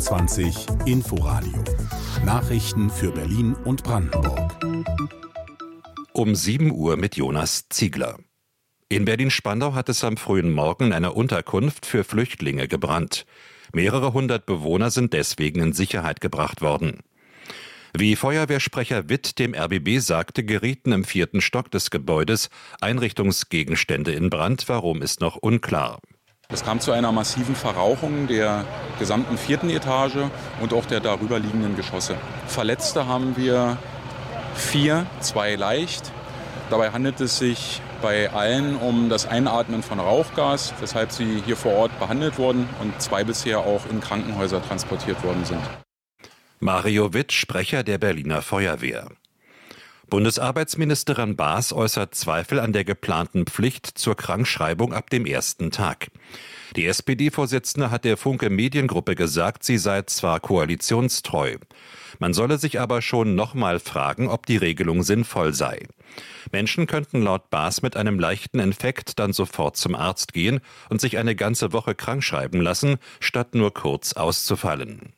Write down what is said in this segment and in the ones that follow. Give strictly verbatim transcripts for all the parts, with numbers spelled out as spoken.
vierundzwanzig Inforadio. Nachrichten für Berlin und Brandenburg. Um sieben Uhr mit Jonas Ziegler. In Berlin-Spandau hat es am frühen Morgen in einer Unterkunft für Flüchtlinge gebrannt. Mehrere hundert Bewohner sind deswegen in Sicherheit gebracht worden. Wie Feuerwehrsprecher Witt dem R B B sagte, gerieten im vierten Stock des Gebäudes Einrichtungsgegenstände in Brand. Warum, ist noch unklar. Es kam zu einer massiven Verrauchung der gesamten vierten Etage und auch der darüber liegenden Geschosse. Verletzte haben wir vier, zwei leicht. Dabei handelt es sich bei allen um das Einatmen von Rauchgas, weshalb sie hier vor Ort behandelt wurden und zwei bisher auch in Krankenhäuser transportiert worden sind. Mario Witt, Sprecher der Berliner Feuerwehr. Bundesarbeitsministerin Baas äußert Zweifel an der geplanten Pflicht zur Krankschreibung ab dem ersten Tag. Die S P D-Vorsitzende hat der Funke Mediengruppe gesagt, sie sei zwar koalitionstreu. Man solle sich aber schon nochmal fragen, ob die Regelung sinnvoll sei. Menschen könnten laut Baas mit einem leichten Infekt dann sofort zum Arzt gehen und sich eine ganze Woche krankschreiben lassen, statt nur kurz auszufallen.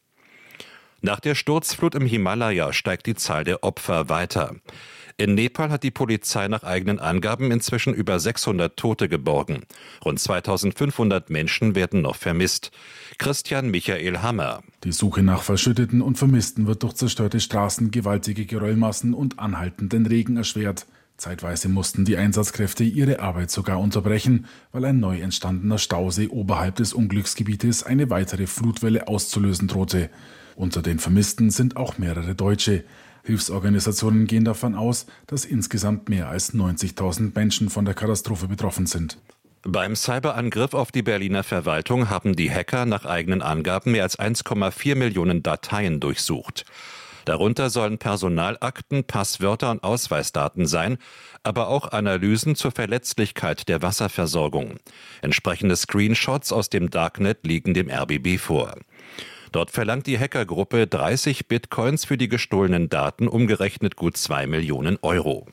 Nach der Sturzflut im Himalaya steigt die Zahl der Opfer weiter. In Nepal hat die Polizei nach eigenen Angaben inzwischen über sechshundert Tote geborgen. Rund zweitausendfünfhundert Menschen werden noch vermisst. Christian Michael Hammer. Die Suche nach Verschütteten und Vermissten wird durch zerstörte Straßen, gewaltige Geröllmassen und anhaltenden Regen erschwert. Zeitweise mussten die Einsatzkräfte ihre Arbeit sogar unterbrechen, weil ein neu entstandener Stausee oberhalb des Unglücksgebietes eine weitere Flutwelle auszulösen drohte. Unter den Vermissten sind auch mehrere Deutsche. Hilfsorganisationen gehen davon aus, dass insgesamt mehr als neunzigtausend Menschen von der Katastrophe betroffen sind. Beim Cyberangriff auf die Berliner Verwaltung haben die Hacker nach eigenen Angaben mehr als eins Komma vier Millionen Dateien durchsucht. Darunter sollen Personalakten, Passwörter und Ausweisdaten sein, aber auch Analysen zur Verletzlichkeit der Wasserversorgung. Entsprechende Screenshots aus dem Darknet liegen dem R B B vor. Dort verlangt die Hackergruppe dreißig Bitcoins für die gestohlenen Daten, umgerechnet gut zwei Millionen Euro.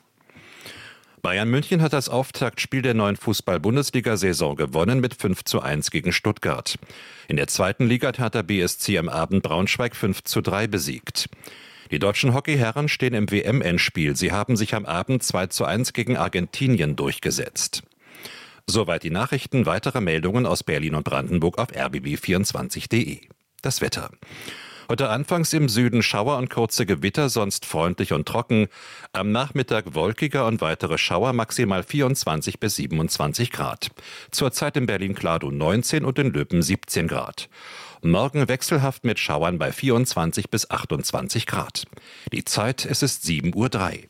Bayern München hat das Auftaktspiel der neuen Fußball-Bundesliga-Saison gewonnen mit fünf zu eins gegen Stuttgart. In der zweiten Liga hat Hertha B S C am Abend Braunschweig fünf zu drei besiegt. Die deutschen Hockeyherren stehen im W M-Endspiel. Sie haben sich am Abend zwei zu eins gegen Argentinien durchgesetzt. Soweit die Nachrichten. Weitere Meldungen aus Berlin und Brandenburg auf r b b vierundzwanzig punkt d e. Das Wetter. Heute anfangs im Süden Schauer und kurze Gewitter, sonst freundlich und trocken. Am Nachmittag wolkiger und weitere Schauer, maximal vierundzwanzig bis siebenundzwanzig Grad. Zurzeit in Berlin-Kladow neunzehn und in Löpen siebzehn Grad. Morgen wechselhaft mit Schauern bei vierundzwanzig bis achtundzwanzig Grad. Die Zeit, es ist sieben Uhr drei.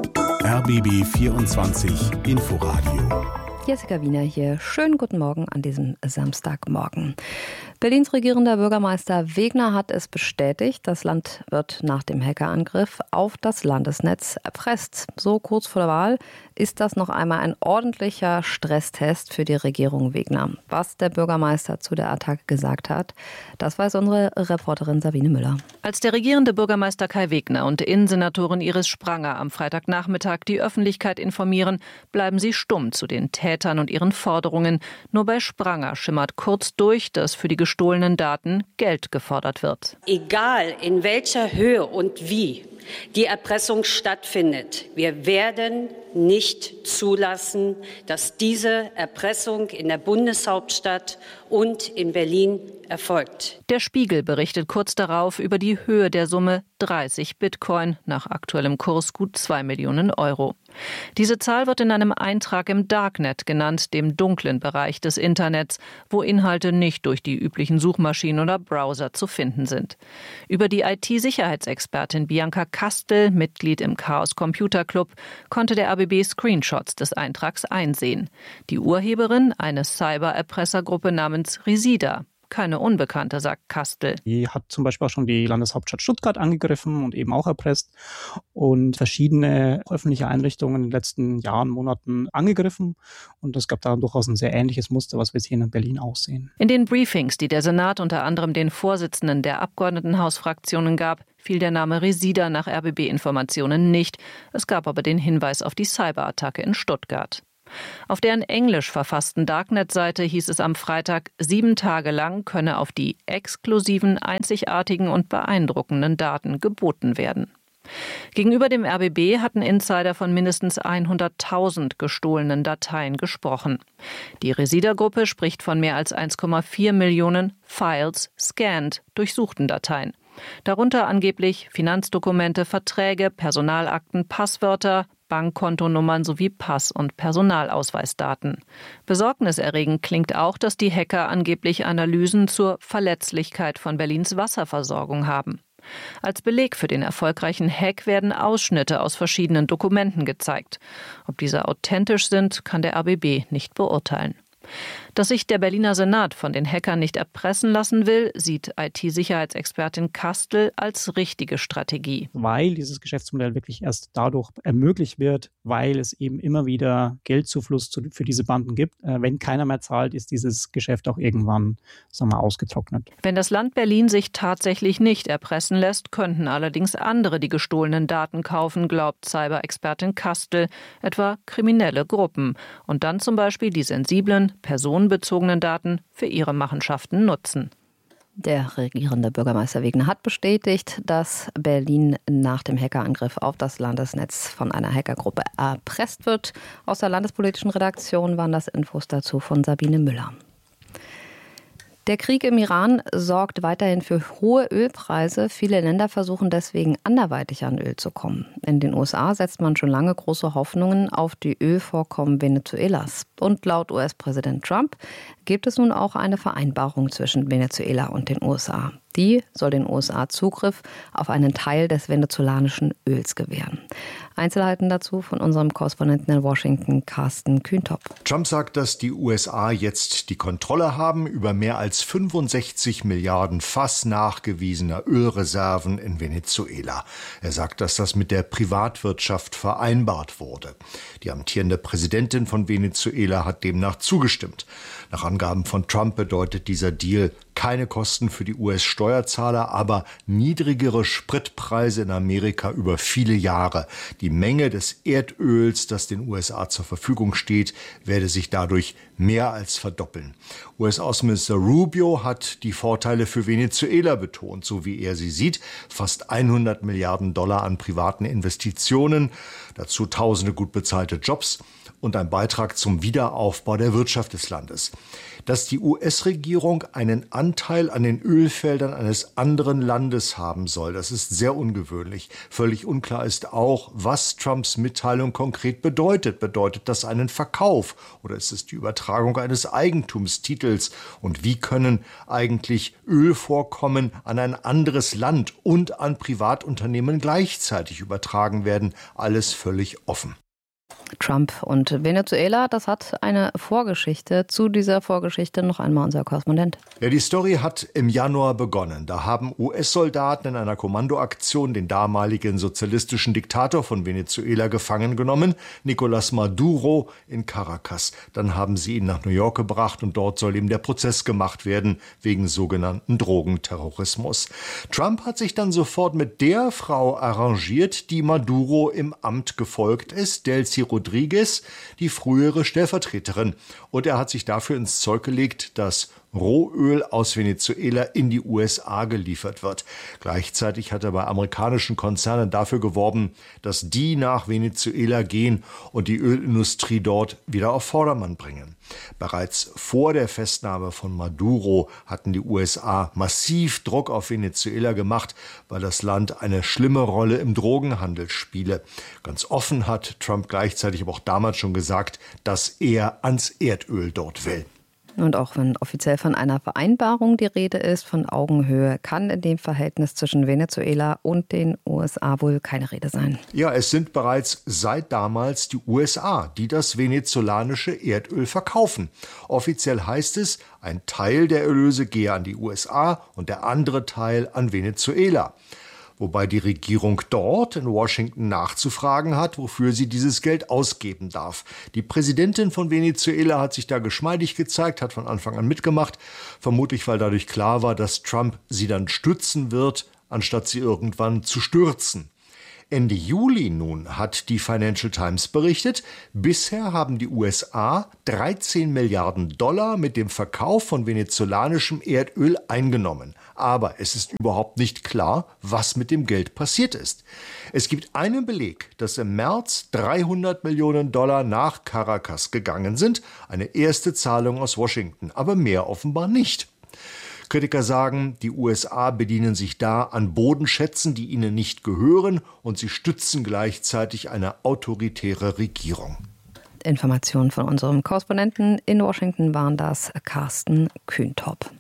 R B B vierundzwanzig Inforadio. Jessica Wiener hier. Schönen guten Morgen an diesem Samstagmorgen. Berlins regierender Bürgermeister Wegner hat es bestätigt, das Land wird nach dem Hackerangriff auf das Landesnetz erpresst. So kurz vor der Wahl ist das noch einmal ein ordentlicher Stresstest für die Regierung Wegner. Was der Bürgermeister zu der Attacke gesagt hat, das weiß unsere Reporterin Sabine Müller. Als der regierende Bürgermeister Kai Wegner und Innensenatorin Iris Spranger am Freitagnachmittag die Öffentlichkeit informieren, bleiben sie stumm zu den Tätern und ihren Forderungen. Nur bei Spranger schimmert kurz durch, dass für die gestohlenen Daten Geld gefordert wird. Egal in welcher Höhe und wie die Erpressung stattfindet, wir werden nicht zulassen, dass diese Erpressung in der Bundeshauptstadt und in Berlin erfolgt. Der Spiegel berichtet kurz darauf über die Höhe der Summe dreißig Bitcoin, nach aktuellem Kurs gut zwei Millionen Euro. Diese Zahl wird in einem Eintrag im Darknet genannt, dem dunklen Bereich des Internets, wo Inhalte nicht durch die üblichen Suchmaschinen oder Browser zu finden sind. Über die I T-Sicherheitsexpertin Bianca Kastel, Mitglied im Chaos Computer Club, konnte der R B B Screenshots des Eintrags einsehen. Die Urheberin, eine Cyber-Erpressergruppe namens Resida. Keine Unbekannte, sagt Kastel. Die hat zum Beispiel auch schon die Landeshauptstadt Stuttgart angegriffen und eben auch erpresst und verschiedene öffentliche Einrichtungen in den letzten Jahren, Monaten angegriffen. Und es gab da durchaus ein sehr ähnliches Muster, was wir jetzt hier in Berlin auch sehen. In den Briefings, die der Senat unter anderem den Vorsitzenden der Abgeordnetenhausfraktionen gab, fiel der Name Resida nach R B B-Informationen nicht. Es gab aber den Hinweis auf die Cyberattacke in Stuttgart. Auf deren englisch verfassten Darknet-Seite hieß es am Freitag, sieben Tage lang könne auf die exklusiven, einzigartigen und beeindruckenden Daten geboten werden. Gegenüber dem R B B hatten Insider von mindestens hunderttausend gestohlenen Dateien gesprochen. Die Resida-Gruppe spricht von mehr als eins Komma vier Millionen Files scanned, durchsuchten Dateien. Darunter angeblich Finanzdokumente, Verträge, Personalakten, Passwörter, Bankkontonummern sowie Pass- und Personalausweisdaten. Besorgniserregend klingt auch, dass die Hacker angeblich Analysen zur Verletzlichkeit von Berlins Wasserversorgung haben. Als Beleg für den erfolgreichen Hack werden Ausschnitte aus verschiedenen Dokumenten gezeigt. Ob diese authentisch sind, kann der R B B nicht beurteilen. Dass sich der Berliner Senat von den Hackern nicht erpressen lassen will, sieht I T-Sicherheitsexpertin Kastel als richtige Strategie. Weil dieses Geschäftsmodell wirklich erst dadurch ermöglicht wird, weil es eben immer wieder Geldzufluss zu, für diese Banden gibt. Wenn keiner mehr zahlt, ist dieses Geschäft auch irgendwann, sagen wir, ausgetrocknet. Wenn das Land Berlin sich tatsächlich nicht erpressen lässt, könnten allerdings andere die gestohlenen Daten kaufen, glaubt Cyber-Expertin Kastel, etwa kriminelle Gruppen. Und dann zum Beispiel die sensiblen, personenbezogenen Daten für ihre Machenschaften nutzen. Der regierende Bürgermeister Wegner hat bestätigt, dass Berlin nach dem Hackerangriff auf das Landesnetz von einer Hackergruppe erpresst wird. Aus der landespolitischen Redaktion waren das Infos dazu von Sabine Müller. Der Krieg im Iran sorgt weiterhin für hohe Ölpreise. Viele Länder versuchen deswegen anderweitig an Öl zu kommen. In den U S A setzt man schon lange große Hoffnungen auf die Ölvorkommen Venezuelas. Und laut U S-Präsident Trump gibt es nun auch eine Vereinbarung zwischen Venezuela und den U S A. Die soll den U S A Zugriff auf einen Teil des venezolanischen Öls gewähren. Einzelheiten dazu von unserem Korrespondenten in Washington, Carsten Kühntop. Trump sagt, dass die U S A jetzt die Kontrolle haben über mehr als fünfundsechzig Milliarden Fass nachgewiesener Ölreserven in Venezuela. Er sagt, dass das mit der Privatwirtschaft vereinbart wurde. Die amtierende Präsidentin von Venezuela hat demnach zugestimmt. Nach Angaben von Trump bedeutet dieser Deal keine Kosten für die U S-Steuerzahler, aber niedrigere Spritpreise in Amerika über viele Jahre. Die Menge des Erdöls, das den U S A zur Verfügung steht, werde sich dadurch mehr als verdoppeln. U S-Außenminister Rubio hat die Vorteile für Venezuela betont, so wie er sie sieht. Fast hundert Milliarden Dollar an privaten Investitionen, dazu tausende gut bezahlte Jobs und ein Beitrag zum Wiederaufbau der Wirtschaft des Landes. Dass die U S-Regierung einen Anteil an den Ölfeldern eines anderen Landes haben soll, das ist sehr ungewöhnlich. Völlig unklar ist auch, was Trumps Mitteilung konkret bedeutet. Bedeutet das einen Verkauf oder ist es die Übertragung eines Eigentumstitels? Und wie können eigentlich Ölvorkommen an ein anderes Land und an Privatunternehmen gleichzeitig übertragen werden? Alles völlig offen. Trump und Venezuela, das hat eine Vorgeschichte. Zu dieser Vorgeschichte noch einmal unser Korrespondent. Ja, die Story hat im Januar begonnen. Da haben U S-Soldaten in einer Kommandoaktion den damaligen sozialistischen Diktator von Venezuela gefangen genommen, Nicolás Maduro in Caracas. Dann haben sie ihn nach New York gebracht und dort soll ihm der Prozess gemacht werden wegen sogenannten Drogenterrorismus. Trump hat sich dann sofort mit der Frau arrangiert, die Maduro im Amt gefolgt ist, Delcy Rodriguez, die frühere Stellvertreterin. Und er hat sich dafür ins Zeug gelegt, dass Rohöl aus Venezuela in die U S A geliefert wird. Gleichzeitig hat er bei amerikanischen Konzernen dafür geworben, dass die nach Venezuela gehen und die Ölindustrie dort wieder auf Vordermann bringen. Bereits vor der Festnahme von Maduro hatten die U S A massiv Druck auf Venezuela gemacht, weil das Land eine schlimme Rolle im Drogenhandel spiele. Ganz offen hat Trump gleichzeitig aber auch damals schon gesagt, dass er ans Erdöl dort will. Und auch wenn offiziell von einer Vereinbarung die Rede ist, von Augenhöhe, kann in dem Verhältnis zwischen Venezuela und den U S A wohl keine Rede sein. Ja, es sind bereits seit damals die U S A, die das venezolanische Erdöl verkaufen. Offiziell heißt es, ein Teil der Erlöse gehe an die U S A und der andere Teil an Venezuela. Wobei die Regierung dort in Washington nachzufragen hat, wofür sie dieses Geld ausgeben darf. Die Präsidentin von Venezuela hat sich da geschmeidig gezeigt, hat von Anfang an mitgemacht, vermutlich weil dadurch klar war, dass Trump sie dann stützen wird, anstatt sie irgendwann zu stürzen. Ende Juli nun hat die Financial Times berichtet, bisher haben die U S A dreizehn Milliarden Dollar mit dem Verkauf von venezolanischem Erdöl eingenommen. Aber es ist überhaupt nicht klar, was mit dem Geld passiert ist. Es gibt einen Beleg, dass im März dreihundert Millionen Dollar nach Caracas gegangen sind. Eine erste Zahlung aus Washington, aber mehr offenbar nicht. Kritiker sagen, die U S A bedienen sich da an Bodenschätzen, die ihnen nicht gehören, und sie stützen gleichzeitig eine autoritäre Regierung. Informationen von unserem Korrespondenten in Washington waren das, Carsten Kühntop.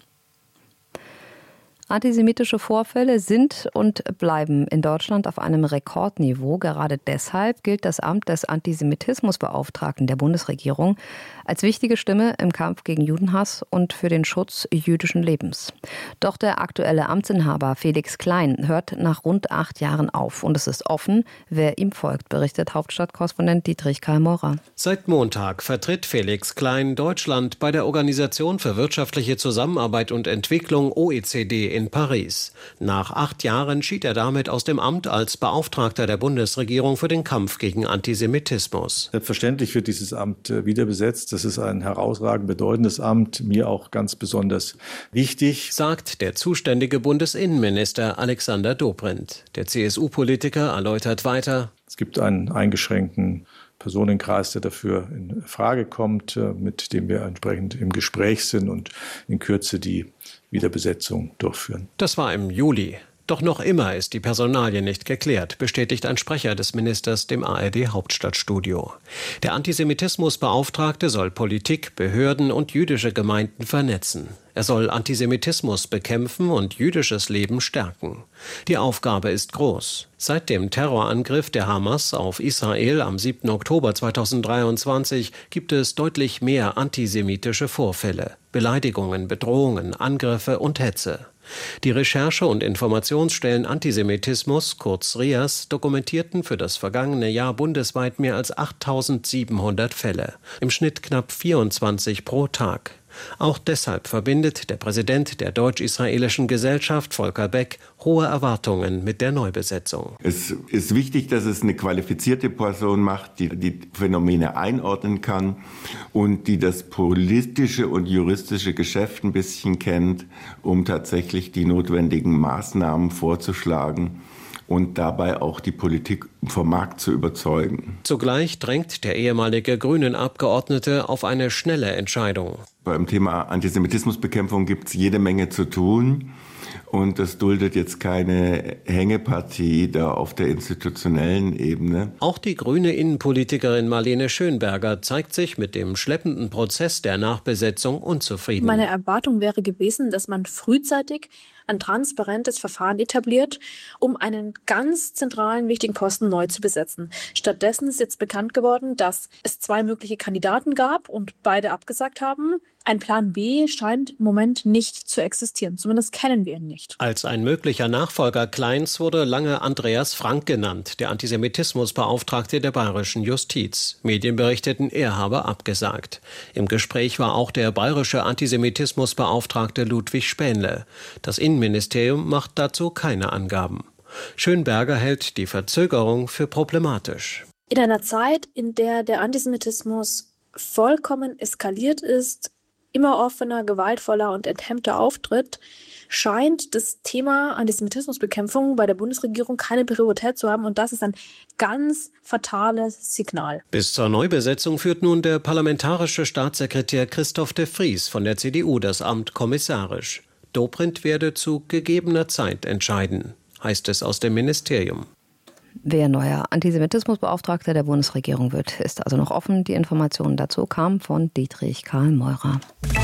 Antisemitische Vorfälle sind und bleiben in Deutschland auf einem Rekordniveau. Gerade deshalb gilt das Amt des Antisemitismusbeauftragten der Bundesregierung als wichtige Stimme im Kampf gegen Judenhass und für den Schutz jüdischen Lebens. Doch der aktuelle Amtsinhaber Felix Klein hört nach rund acht Jahren auf. Und es ist offen, wer ihm folgt, berichtet Hauptstadtkorrespondent Dietrich Karl Maurer. Seit Montag vertritt Felix Klein Deutschland bei der Organisation für wirtschaftliche Zusammenarbeit und Entwicklung O E C D in Paris. Nach acht Jahren schied er damit aus dem Amt als Beauftragter der Bundesregierung für den Kampf gegen Antisemitismus. Selbstverständlich wird dieses Amt wieder besetzt. Das ist ein herausragend bedeutendes Amt, mir auch ganz besonders wichtig, sagt der zuständige Bundesinnenminister Alexander Dobrindt. Der C S U-Politiker erläutert weiter: Es gibt einen eingeschränkten Personenkreis, der dafür in Frage kommt, mit dem wir entsprechend im Gespräch sind und in Kürze die Wiederbesetzung durchführen. Das war im Juli. Doch noch immer ist die Personalie nicht geklärt, bestätigt ein Sprecher des Ministers dem A R D-Hauptstadtstudio. Der Antisemitismusbeauftragte soll Politik, Behörden und jüdische Gemeinden vernetzen. Er soll Antisemitismus bekämpfen und jüdisches Leben stärken. Die Aufgabe ist groß. Seit dem Terrorangriff der Hamas auf Israel am siebten Oktober zweitausenddreiundzwanzig gibt es deutlich mehr antisemitische Vorfälle. Beleidigungen, Bedrohungen, Angriffe und Hetze. Die Recherche- und Informationsstellen Antisemitismus, kurz R I A S, dokumentierten für das vergangene Jahr bundesweit mehr als achttausendsiebenhundert Fälle. Im Schnitt knapp vierundzwanzig pro Tag. Auch deshalb verbindet der Präsident der Deutsch-Israelischen Gesellschaft, Volker Beck, hohe Erwartungen mit der Neubesetzung. Es ist wichtig, dass es eine qualifizierte Person macht, die die Phänomene einordnen kann und die das politische und juristische Geschäft ein bisschen kennt, um tatsächlich die notwendigen Maßnahmen vorzuschlagen und dabei auch die Politik vom Markt zu überzeugen. Zugleich drängt der ehemalige Grünen-Abgeordnete auf eine schnelle Entscheidung. Beim Thema Antisemitismusbekämpfung gibt es jede Menge zu tun. Und das duldet jetzt keine Hängepartie da auf der institutionellen Ebene. Auch die grüne Innenpolitikerin Marlene Schönberger zeigt sich mit dem schleppenden Prozess der Nachbesetzung unzufrieden. Meine Erwartung wäre gewesen, dass man frühzeitig ein transparentes Verfahren etabliert, um einen ganz zentralen, wichtigen Posten neu zu besetzen. Stattdessen ist jetzt bekannt geworden, dass es zwei mögliche Kandidaten gab und beide abgesagt haben. Ein Plan B scheint im Moment nicht zu existieren. Zumindest kennen wir ihn nicht. Als ein möglicher Nachfolger Kleins wurde lange Andreas Frank genannt, der Antisemitismusbeauftragte der bayerischen Justiz. Medien berichteten, er habe abgesagt. Im Gespräch war auch der bayerische Antisemitismusbeauftragte Ludwig Spähnle. Das Innenministerium macht dazu keine Angaben. Schönberger hält die Verzögerung für problematisch. In einer Zeit, in der der Antisemitismus vollkommen eskaliert ist, immer offener, gewaltvoller und enthemmter auftritt, scheint das Thema Antisemitismusbekämpfung bei der Bundesregierung keine Priorität zu haben. Und das ist ein ganz fatales Signal. Bis zur Neubesetzung führt nun der parlamentarische Staatssekretär Christoph de Vries von der C D U das Amt kommissarisch. Dobrindt werde zu gegebener Zeit entscheiden, heißt es aus dem Ministerium. Wer neuer Antisemitismusbeauftragter der Bundesregierung wird, ist also noch offen. Die Informationen dazu kamen von Dietrich Karl Meurer.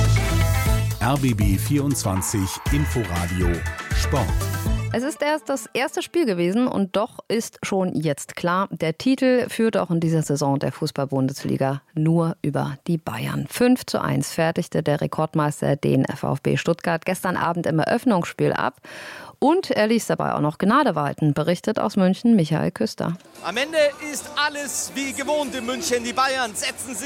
R B B vierundzwanzig Inforadio Sport. Es ist erst das erste Spiel gewesen und doch ist schon jetzt klar, der Titel führt auch in dieser Saison der Fußball-Bundesliga nur über die Bayern. fünf zu eins fertigte der Rekordmeister den VfB Stuttgart gestern Abend im Eröffnungsspiel ab. Und er ließ dabei auch noch Gnade walten, berichtet aus München Michael Küster. Am Ende ist alles wie gewohnt in München. Die Bayern setzen sich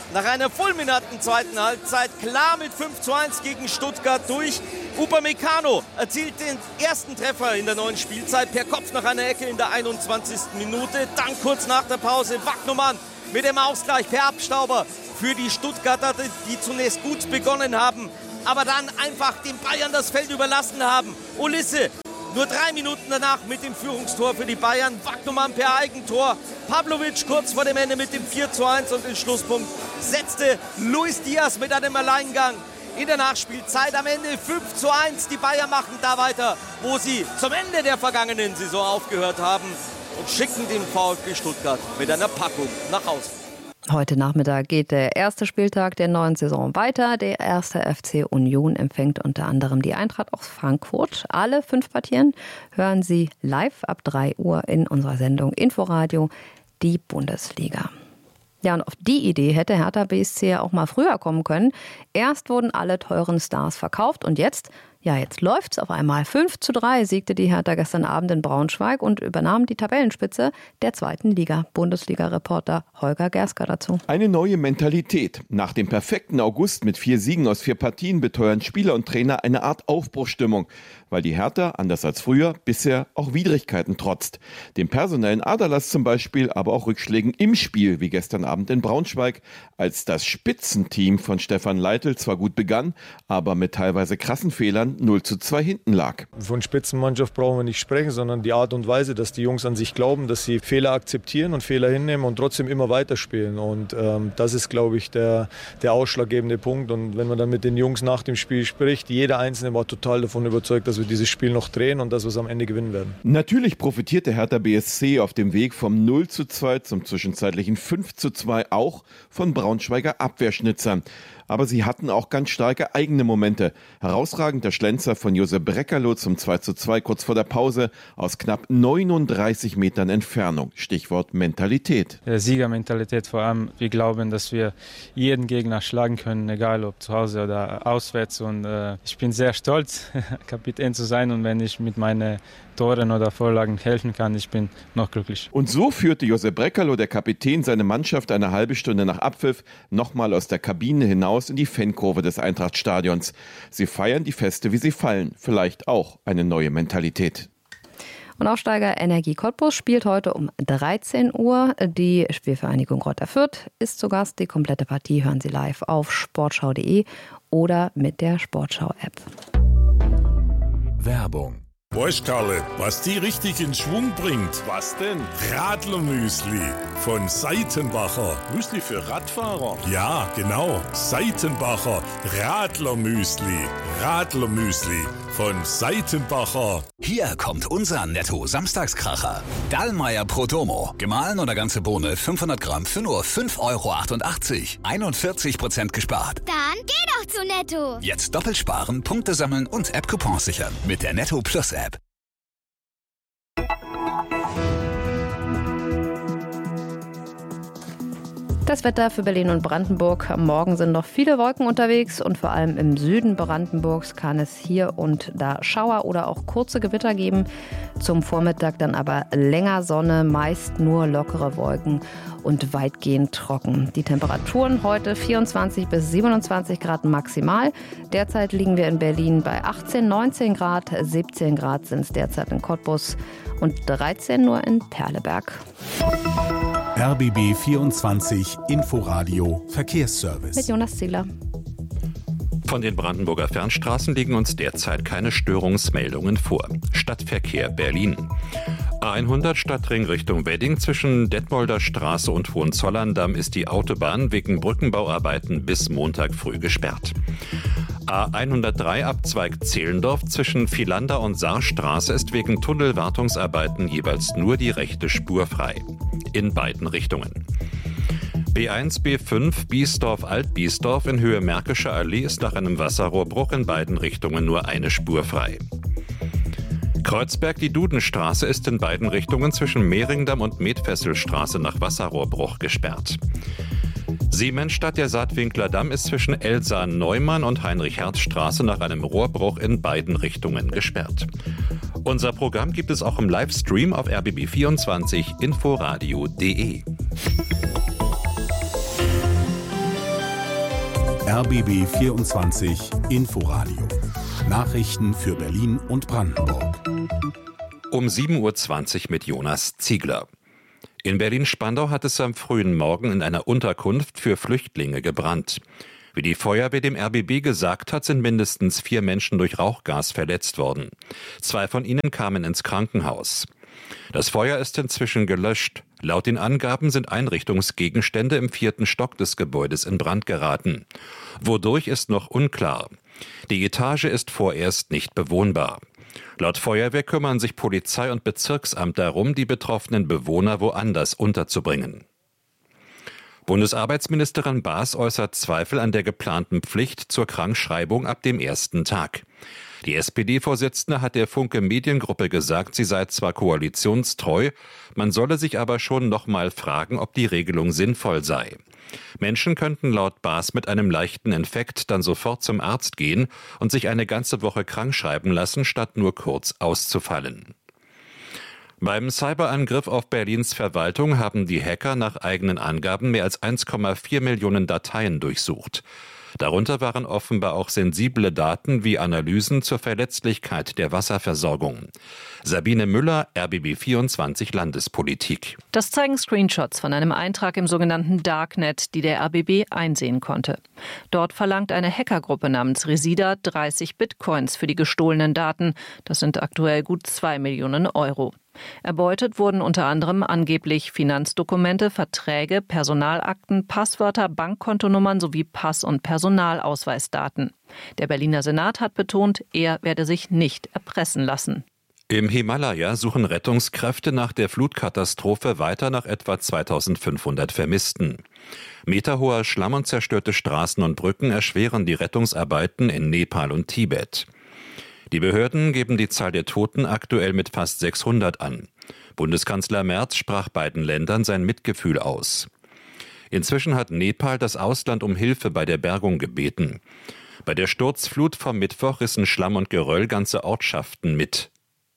nach einer fulminanten zweiten Halbzeit klar mit fünf zu eins gegen Stuttgart durch. Upamecano erzielt den ersten Treffer in der neuen Spielzeit per Kopf nach einer Ecke in der einundzwanzigsten Minute. Dann kurz nach der Pause Wagnumann mit dem Ausgleich per Abstauber für die Stuttgarter, die zunächst gut begonnen haben, aber dann einfach den Bayern das Feld überlassen haben. Ulisse nur drei Minuten danach mit dem Führungstor für die Bayern. Wagnumann per Eigentor. Pavlovic kurz vor dem Ende mit dem vier zu eins und den Schlusspunkt setzte Luis Diaz mit einem Alleingang. In der Nachspielzeit am Ende fünf zu eins. Die Bayern machen da weiter, wo sie zum Ende der vergangenen Saison aufgehört haben und schicken den VfB Stuttgart mit einer Packung nach Hause. Heute Nachmittag geht der erste Spieltag der neuen Saison weiter. Der erste F C Union empfängt unter anderem die Eintracht aus Frankfurt. Alle fünf Partien hören Sie live ab drei Uhr in unserer Sendung Inforadio, die Bundesliga. Ja, und auf die Idee hätte Hertha B S C ja auch mal früher kommen können. Erst wurden alle teuren Stars verkauft und jetzt, ja, jetzt läuft's auf einmal. fünf zu drei siegte die Hertha gestern Abend in Braunschweig und übernahm die Tabellenspitze der zweiten Liga. Bundesliga-Reporter Holger Gersker dazu. Eine neue Mentalität. Nach dem perfekten August mit vier Siegen aus vier Partien beteuern Spieler und Trainer eine Art Aufbruchsstimmung, weil die Hertha, anders als früher, bisher auch Widrigkeiten trotzt. Dem personellen Aderlass zum Beispiel, aber auch Rückschlägen im Spiel, wie gestern Abend in Braunschweig, als das Spitzenteam von Stefan Leitl zwar gut begann, aber mit teilweise krassen Fehlern null zu zwei hinten lag. Von Spitzenmannschaft brauchen wir nicht sprechen, sondern die Art und Weise, dass die Jungs an sich glauben, dass sie Fehler akzeptieren und Fehler hinnehmen und trotzdem immer weiterspielen. Und ähm, das ist, glaube ich, der, der ausschlaggebende Punkt. Und wenn man dann mit den Jungs nach dem Spiel spricht, jeder Einzelne war total davon überzeugt, dass wir dieses Spiel noch drehen und dass wir es am Ende gewinnen werden. Natürlich profitierte Hertha B S C auf dem Weg vom null zu zwei zum zwischenzeitlichen fünf zu zwei auch von Braunschweiger Abwehrschnitzern. Aber sie hatten auch ganz starke eigene Momente. Herausragend der Schlenzer von Josep Brekalo zum zwei zu zwei kurz vor der Pause aus knapp neununddreißig Metern Entfernung. Stichwort Mentalität. Ja, Siegermentalität vor allem. Wir glauben, dass wir jeden Gegner schlagen können, egal ob zu Hause oder auswärts. Und äh, ich bin sehr stolz, Kapitän zu sein. Und wenn ich mit meinen Toren oder Vorlagen helfen kann, ich bin noch glücklich. Und so führte Josep Brekalo, der Kapitän, seine Mannschaft eine halbe Stunde nach Abpfiff nochmal aus der Kabine hinaus in die Fankurve des Eintrachtstadions. Sie feiern die Feste, wie sie fallen. Vielleicht auch eine neue Mentalität. Und Aufsteiger Energie Cottbus spielt heute um dreizehn Uhr. Die Spielvereinigung Greuther Fürth ist zu Gast. Die komplette Partie hören Sie live auf sportschau punkt de oder mit der Sportschau-App. Werbung. Weißt Karle, was die richtig in Schwung bringt? Was denn? Radlermüsli von Seitenbacher. Müsli für Radfahrer? Ja, genau. Seitenbacher Radlermüsli. Radlermüsli von Seitenbacher. Hier kommt unser Netto-Samstagskracher. Dallmayr Prodomo. Gemahlen oder ganze Bohne fünfhundert Gramm für nur fünf Euro achtundachtzig. einundvierzig Prozent gespart. Dann geh doch zu Netto. Jetzt doppelt sparen, Punkte sammeln und App-Coupons sichern. Mit der Netto Plus App. Das Wetter für Berlin und Brandenburg. Am Morgen sind noch viele Wolken unterwegs und vor allem im Süden Brandenburgs kann es hier und da Schauer oder auch kurze Gewitter geben. Zum Vormittag dann aber länger Sonne, meist nur lockere Wolken und weitgehend trocken. Die Temperaturen heute vierundzwanzig bis siebenundzwanzig Grad maximal. Derzeit liegen wir in Berlin bei achtzehn, neunzehn Grad, siebzehn Grad sind es derzeit in Cottbus und dreizehn nur in Perleberg. R B B vierundzwanzig Inforadio Verkehrsservice. Mit Jonas Zieler. Von den Brandenburger Fernstraßen liegen uns derzeit keine Störungsmeldungen vor. Stadtverkehr Berlin. A hundert Stadtring Richtung Wedding zwischen Detmolder Straße und Hohenzollern-Damm ist die Autobahn wegen Brückenbauarbeiten bis Montag früh gesperrt. A hundertdrei Abzweig Zehlendorf zwischen Vielander und Saarstraße ist wegen Tunnelwartungsarbeiten jeweils nur die rechte Spur frei. In beiden Richtungen. B eins B fünf Biesdorf-Alt-Biesdorf in Höhe Märkischer Allee ist nach einem Wasserrohrbruch in beiden Richtungen nur eine Spur frei. Kreuzberg, die Dudenstraße ist in beiden Richtungen zwischen Mehringdamm und Medfesselstraße nach Wasserrohrbruch gesperrt. Siemensstadt, der Saatwinkler Damm ist zwischen Elsa-Neumann und Heinrich-Herz-Straße nach einem Rohrbruch in beiden Richtungen gesperrt. Unser Programm gibt es auch im Livestream auf R B B vierundzwanzig inforadio punkt de. R B B vierundzwanzig Inforadio. Nachrichten für Berlin und Brandenburg. Um sieben Uhr zwanzig mit Jonas Ziegler. In Berlin-Spandau hat es am frühen Morgen in einer Unterkunft für Flüchtlinge gebrannt. Wie die Feuerwehr dem R B B gesagt hat, sind mindestens vier Menschen durch Rauchgas verletzt worden. Zwei von ihnen kamen ins Krankenhaus. Das Feuer ist inzwischen gelöscht. Laut den Angaben sind Einrichtungsgegenstände im vierten Stock des Gebäudes in Brand geraten. Wodurch ist noch unklar. Die Etage ist vorerst nicht bewohnbar. Laut Feuerwehr kümmern sich Polizei und Bezirksamt darum, die betroffenen Bewohner woanders unterzubringen. Bundesarbeitsministerin Baas äußert Zweifel an der geplanten Pflicht zur Krankschreibung ab dem ersten Tag. Die S P D-Vorsitzende hat der Funke Mediengruppe gesagt, sie sei zwar koalitionstreu, man solle sich aber schon noch mal fragen, ob die Regelung sinnvoll sei. Menschen könnten laut Baas mit einem leichten Infekt dann sofort zum Arzt gehen und sich eine ganze Woche krankschreiben lassen, statt nur kurz auszufallen. Beim Cyberangriff auf Berlins Verwaltung haben die Hacker nach eigenen Angaben mehr als eins Komma vier Millionen Dateien durchsucht. Darunter waren offenbar auch sensible Daten wie Analysen zur Verletzlichkeit der Wasserversorgung. Sabine Müller, R B B vierundzwanzig Landespolitik. Das zeigen Screenshots von einem Eintrag im sogenannten Darknet, die der R B B einsehen konnte. Dort verlangt eine Hackergruppe namens Resida dreißig Bitcoins für die gestohlenen Daten. Das sind aktuell gut zwei Millionen Euro. Erbeutet wurden unter anderem angeblich Finanzdokumente, Verträge, Personalakten, Passwörter, Bankkontonummern sowie Pass- und Personalausweisdaten. Der Berliner Senat hat betont, er werde sich nicht erpressen lassen. Im Himalaya suchen Rettungskräfte nach der Flutkatastrophe weiter nach etwa zweitausendfünfhundert Vermissten. Meterhoher Schlamm und zerstörte Straßen und Brücken erschweren die Rettungsarbeiten in Nepal und Tibet. Die Behörden geben die Zahl der Toten aktuell mit fast sechshundert an. Bundeskanzler Merz sprach beiden Ländern sein Mitgefühl aus. Inzwischen hat Nepal das Ausland um Hilfe bei der Bergung gebeten. Bei der Sturzflut vom Mittwoch rissen Schlamm und Geröll ganze Ortschaften mit.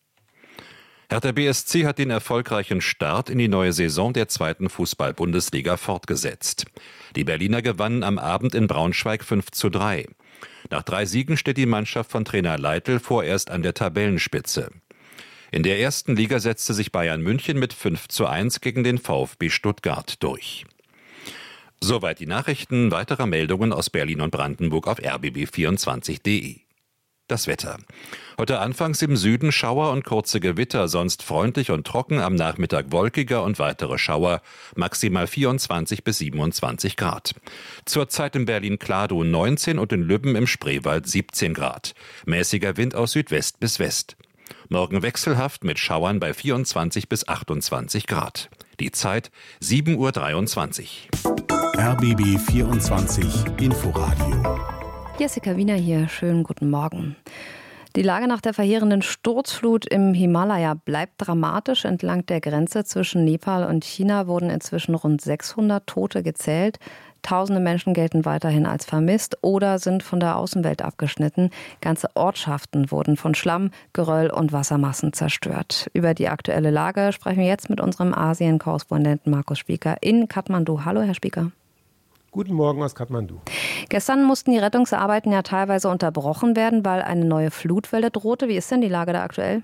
Hertha B S C hat den erfolgreichen Start in die neue Saison der zweiten Fußball-Bundesliga fortgesetzt. Die Berliner gewannen am Abend in Braunschweig fünf zu drei. Nach drei Siegen steht die Mannschaft von Trainer Leitl vorerst an der Tabellenspitze. In der ersten Liga setzte sich Bayern München mit fünf zu eins gegen den VfB Stuttgart durch. Soweit die Nachrichten. Weitere Meldungen aus Berlin und Brandenburg auf r b b vierundzwanzig punkt d e. Das Wetter. Heute anfangs im Süden Schauer und kurze Gewitter, sonst freundlich und trocken, am Nachmittag wolkiger und weitere Schauer, maximal vierundzwanzig bis siebenundzwanzig Grad. Zurzeit in Berlin-Kladow neunzehn und in Lübben im Spreewald siebzehn Grad. Mäßiger Wind aus Südwest bis West. Morgen wechselhaft mit Schauern bei vierundzwanzig bis achtundzwanzig Grad. Die Zeit sieben Uhr dreiundzwanzig. R B B vierundzwanzig Inforadio. Jessica Wiener hier, schönen guten Morgen. Die Lage nach der verheerenden Sturzflut im Himalaya bleibt dramatisch. Entlang der Grenze zwischen Nepal und China wurden inzwischen rund sechshundert Tote gezählt. Tausende Menschen gelten weiterhin als vermisst oder sind von der Außenwelt abgeschnitten. Ganze Ortschaften wurden von Schlamm, Geröll und Wassermassen zerstört. Über die aktuelle Lage sprechen wir jetzt mit unserem Asien-Korrespondenten Markus Spieker in Kathmandu. Hallo, Herr Spieker. Guten Morgen aus Kathmandu. Gestern mussten die Rettungsarbeiten ja teilweise unterbrochen werden, weil eine neue Flutwelle drohte. Wie ist denn die Lage da aktuell?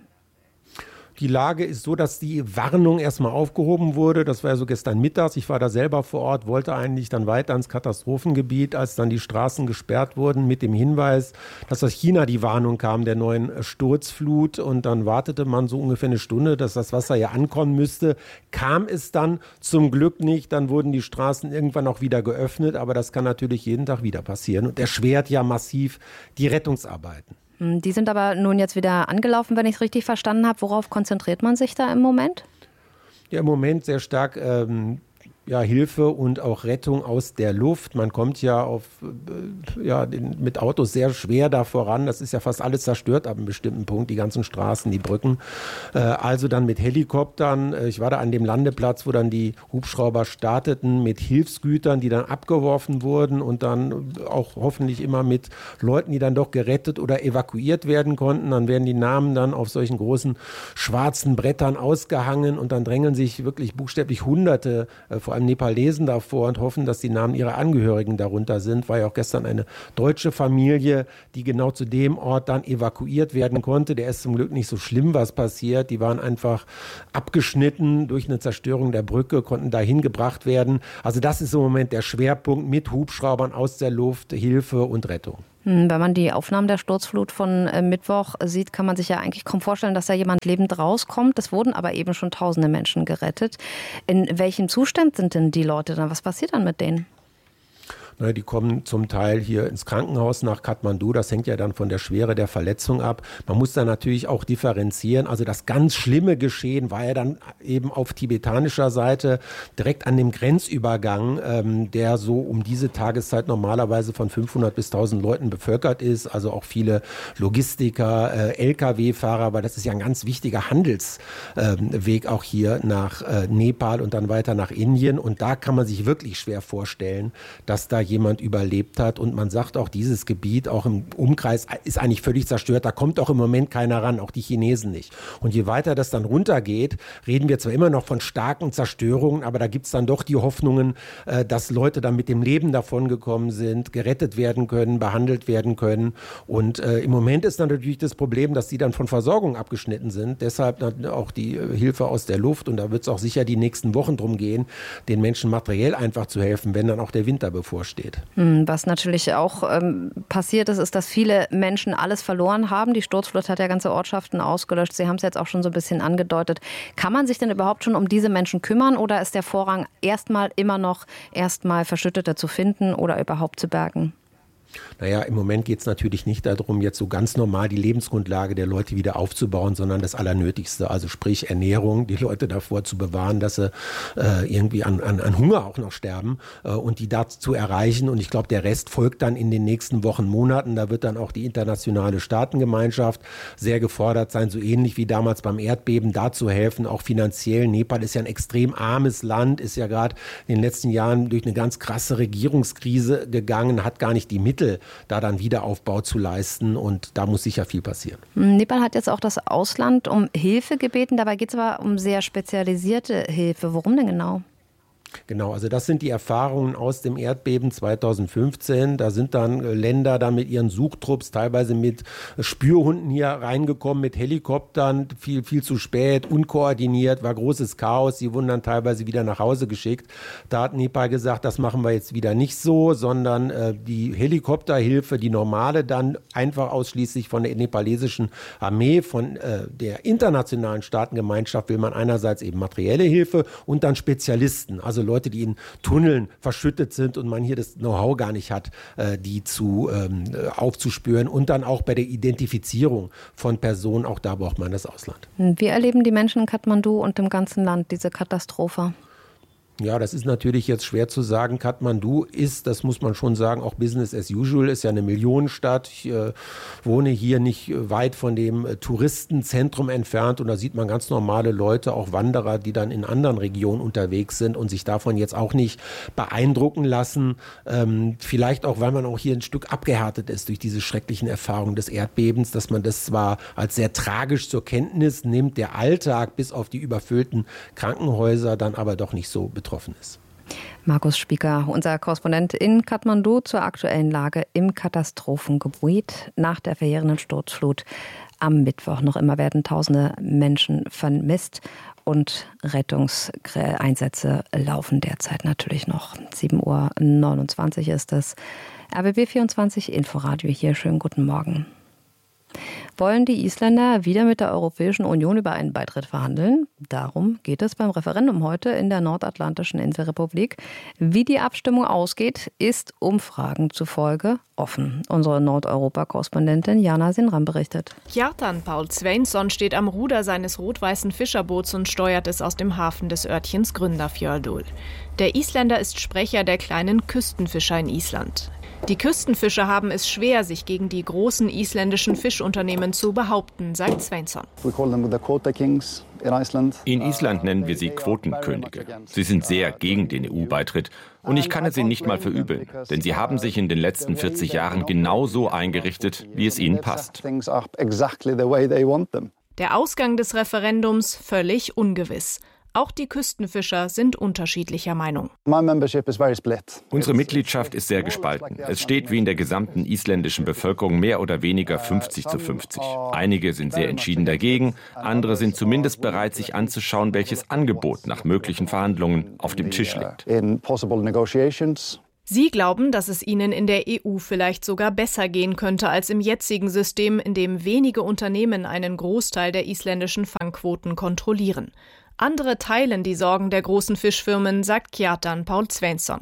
Die Lage ist so, dass die Warnung erstmal aufgehoben wurde. Das war ja so gestern mittags. Ich war da selber vor Ort, wollte eigentlich dann weiter ins Katastrophengebiet, als dann die Straßen gesperrt wurden mit dem Hinweis, dass aus China die Warnung kam der neuen Sturzflut. Und dann wartete man so ungefähr eine Stunde, dass das Wasser ja ankommen müsste. Kam es dann zum Glück nicht. Dann wurden die Straßen irgendwann auch wieder geöffnet. Aber das kann natürlich jeden Tag wieder passieren und erschwert ja massiv die Rettungsarbeiten. Die sind aber nun jetzt wieder angelaufen, wenn ich es richtig verstanden habe. Worauf konzentriert man sich da im Moment? Ja, im Moment sehr stark ähm, ja, Hilfe und auch Rettung aus der Luft. Man kommt ja auf, äh, ja, den, mit Autos sehr schwer da voran. Das ist ja fast alles zerstört ab einem bestimmten Punkt, die ganzen Straßen, die Brücken. Äh, also dann mit Helikoptern. Ich war da an dem Landeplatz, wo dann die Hubschrauber starteten, mit Hilfsgütern, die dann abgeworfen wurden und dann auch hoffentlich immer mit Leuten, die dann doch gerettet oder evakuiert werden konnten. Dann werden die Namen dann auf solchen großen schwarzen Brettern ausgehangen und dann drängeln sich wirklich buchstäblich Hunderte, äh, vor an Nepalesen davor und hoffen, dass die Namen ihrer Angehörigen darunter sind. War ja auch gestern eine deutsche Familie, die genau zu dem Ort dann evakuiert werden konnte. Der ist zum Glück nicht so schlimm, was passiert. Die waren einfach abgeschnitten durch eine Zerstörung der Brücke, konnten dahin gebracht werden. Also das ist im Moment der Schwerpunkt mit Hubschraubern aus der Luft, Hilfe und Rettung. Wenn man die Aufnahmen der Sturzflut von Mittwoch sieht, kann man sich ja eigentlich kaum vorstellen, dass da jemand lebend rauskommt. Es wurden aber eben schon tausende Menschen gerettet. In welchem Zustand sind denn die Leute dann? Was passiert dann mit denen? Ne, die kommen zum Teil hier ins Krankenhaus nach Kathmandu. Das hängt ja dann von der Schwere der Verletzung ab. Man muss da natürlich auch differenzieren. Also das ganz schlimme Geschehen war ja dann eben auf tibetanischer Seite direkt an dem Grenzübergang, ähm, der so um diese Tageszeit normalerweise von fünfhundert bis tausend Leuten bevölkert ist. Also auch viele Logistiker, äh, L K W-Fahrer, weil das ist ja ein ganz wichtiger Handelsweg ähm, auch hier nach äh, Nepal und dann weiter nach Indien. Und da kann man sich wirklich schwer vorstellen, dass da jemand überlebt hat. Und man sagt auch, dieses Gebiet, auch im Umkreis, ist eigentlich völlig zerstört. Da kommt auch im Moment keiner ran, auch die Chinesen nicht. Und je weiter das dann runtergeht, reden wir zwar immer noch von starken Zerstörungen, aber da gibt es dann doch die Hoffnungen, dass Leute dann mit dem Leben davongekommen sind, gerettet werden können, behandelt werden können. Und äh, im Moment ist dann natürlich das Problem, dass die dann von Versorgung abgeschnitten sind. Deshalb auch die Hilfe aus der Luft. Und da wird es auch sicher die nächsten Wochen drum gehen, den Menschen materiell einfach zu helfen, wenn dann auch der Winter bevorsteht. Was natürlich auch ähm, passiert ist, ist, dass viele Menschen alles verloren haben. Die Sturzflut hat ja ganze Ortschaften ausgelöscht. Sie haben es jetzt auch schon so ein bisschen angedeutet. Kann man sich denn überhaupt schon um diese Menschen kümmern oder ist der Vorrang erstmal immer noch erstmal Verschüttete zu finden oder überhaupt zu bergen? Naja, im Moment geht es natürlich nicht darum, jetzt so ganz normal die Lebensgrundlage der Leute wieder aufzubauen, sondern das Allernötigste, also sprich Ernährung, die Leute davor zu bewahren, dass sie äh, irgendwie an, an, an Hunger auch noch sterben äh, und die da zu erreichen. Und ich glaube, der Rest folgt dann in den nächsten Wochen, Monaten. Da wird dann auch die internationale Staatengemeinschaft sehr gefordert sein, so ähnlich wie damals beim Erdbeben, da zu helfen, auch finanziell. Nepal ist ja ein extrem armes Land, ist ja gerade in den letzten Jahren durch eine ganz krasse Regierungskrise gegangen, hat gar nicht die Mittel, da dann Wiederaufbau zu leisten und da muss sicher viel passieren. Nepal hat jetzt auch das Ausland um Hilfe gebeten, dabei geht es aber um sehr spezialisierte Hilfe. Worum denn genau? Genau, also das sind die Erfahrungen aus dem Erdbeben zweitausendfünfzehn. Da sind dann Länder dann mit ihren Suchtrupps, teilweise mit Spürhunden hier reingekommen, mit Helikoptern, viel, viel zu spät, unkoordiniert, war großes Chaos. Sie wurden dann teilweise wieder nach Hause geschickt. Da hat Nepal gesagt, das machen wir jetzt wieder nicht so, sondern äh, die Helikopterhilfe, die normale, dann einfach ausschließlich von der nepalesischen Armee, von äh, der internationalen Staatengemeinschaft will man einerseits eben materielle Hilfe und dann Spezialisten, also Leute, die in Tunneln verschüttet sind und man hier das Know-how gar nicht hat, äh, die zu ähm, aufzuspüren und dann auch bei der Identifizierung von Personen, auch da braucht man das Ausland. Wie erleben die Menschen in Kathmandu und im ganzen Land diese Katastrophe? Ja, das ist natürlich jetzt schwer zu sagen. Kathmandu ist, das muss man schon sagen, auch Business as usual, ist ja eine Millionenstadt. Ich äh, wohne hier nicht weit von dem äh, Touristenzentrum entfernt und da sieht man ganz normale Leute, auch Wanderer, die dann in anderen Regionen unterwegs sind und sich davon jetzt auch nicht beeindrucken lassen. Ähm, vielleicht auch, weil man auch hier ein Stück abgehärtet ist durch diese schrecklichen Erfahrungen des Erdbebens, dass man das zwar als sehr tragisch zur Kenntnis nimmt, der Alltag bis auf die überfüllten Krankenhäuser dann aber doch nicht so betroffen betroffen ist. Markus Spieker, unser Korrespondent in Kathmandu zur aktuellen Lage im Katastrophengebiet nach der verheerenden Sturzflut. Am Mittwoch noch immer werden tausende Menschen vermisst und Rettungseinsätze laufen derzeit natürlich noch. sieben Uhr neunundzwanzig ist es. R B B vierundzwanzig Inforadio hier. Schönen guten Morgen. Wollen die Isländer wieder mit der Europäischen Union über einen Beitritt verhandeln? Darum geht es beim Referendum heute in der nordatlantischen Inselrepublik. Wie die Abstimmung ausgeht, ist Umfragen zufolge offen. Unsere Nordeuropa-Korrespondentin Jana Sinram berichtet. Kjartan Paul Sveinsson steht am Ruder seines rot-weißen Fischerboots und steuert es aus dem Hafen des Örtchens Grundarfjörður. Der Isländer ist Sprecher der kleinen Küstenfischer in Island. Die Küstenfischer haben es schwer, sich gegen die großen isländischen Fischunternehmen zu behaupten, sagt Sveinsson. In Island nennen wir sie Quotenkönige. Sie sind sehr gegen den E U-Beitritt und ich kann es ihnen nicht mal verübeln, denn sie haben sich in den letzten vierzig Jahren genauso eingerichtet, wie es ihnen passt. Der Ausgang des Referendums völlig ungewiss. Auch die Küstenfischer sind unterschiedlicher Meinung. Unsere Mitgliedschaft ist sehr gespalten. Es steht wie in der gesamten isländischen Bevölkerung mehr oder weniger fünfzig zu fünfzig. Einige sind sehr entschieden dagegen, andere sind zumindest bereit, sich anzuschauen, welches Angebot nach möglichen Verhandlungen auf dem Tisch liegt. Sie glauben, dass es ihnen in der E U vielleicht sogar besser gehen könnte als im jetzigen System, in dem wenige Unternehmen einen Großteil der isländischen Fangquoten kontrollieren. Andere teilen die Sorgen der großen Fischfirmen, sagt Kjartan Paul Sveinsson.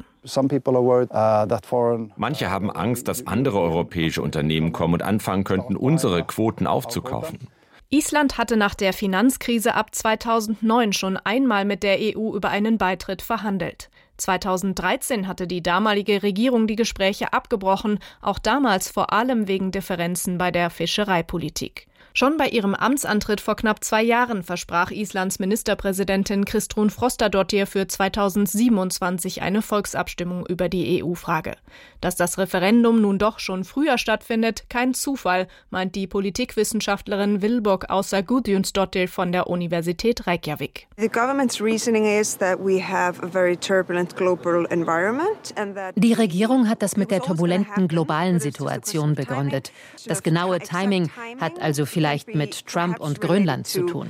Manche haben Angst, dass andere europäische Unternehmen kommen und anfangen könnten, unsere Quoten aufzukaufen. Island hatte nach der Finanzkrise ab zweitausendneun schon einmal mit der E U über einen Beitritt verhandelt. zweitausenddreizehn hatte die damalige Regierung die Gespräche abgebrochen, auch damals vor allem wegen Differenzen bei der Fischereipolitik. Schon bei ihrem Amtsantritt vor knapp zwei Jahren versprach Islands Ministerpräsidentin Kristrún Frostadóttir für zweitausendsiebenundzwanzig eine Volksabstimmung über die E U-Frage. Dass das Referendum nun doch schon früher stattfindet, kein Zufall, meint die Politikwissenschaftlerin Vilborg Ása Guðjónsdóttir von der Universität Reykjavik. Die Regierung hat das mit der turbulenten globalen Situation begründet. Das genaue Timing hat also vielleicht mit Trump und Grönland zu tun.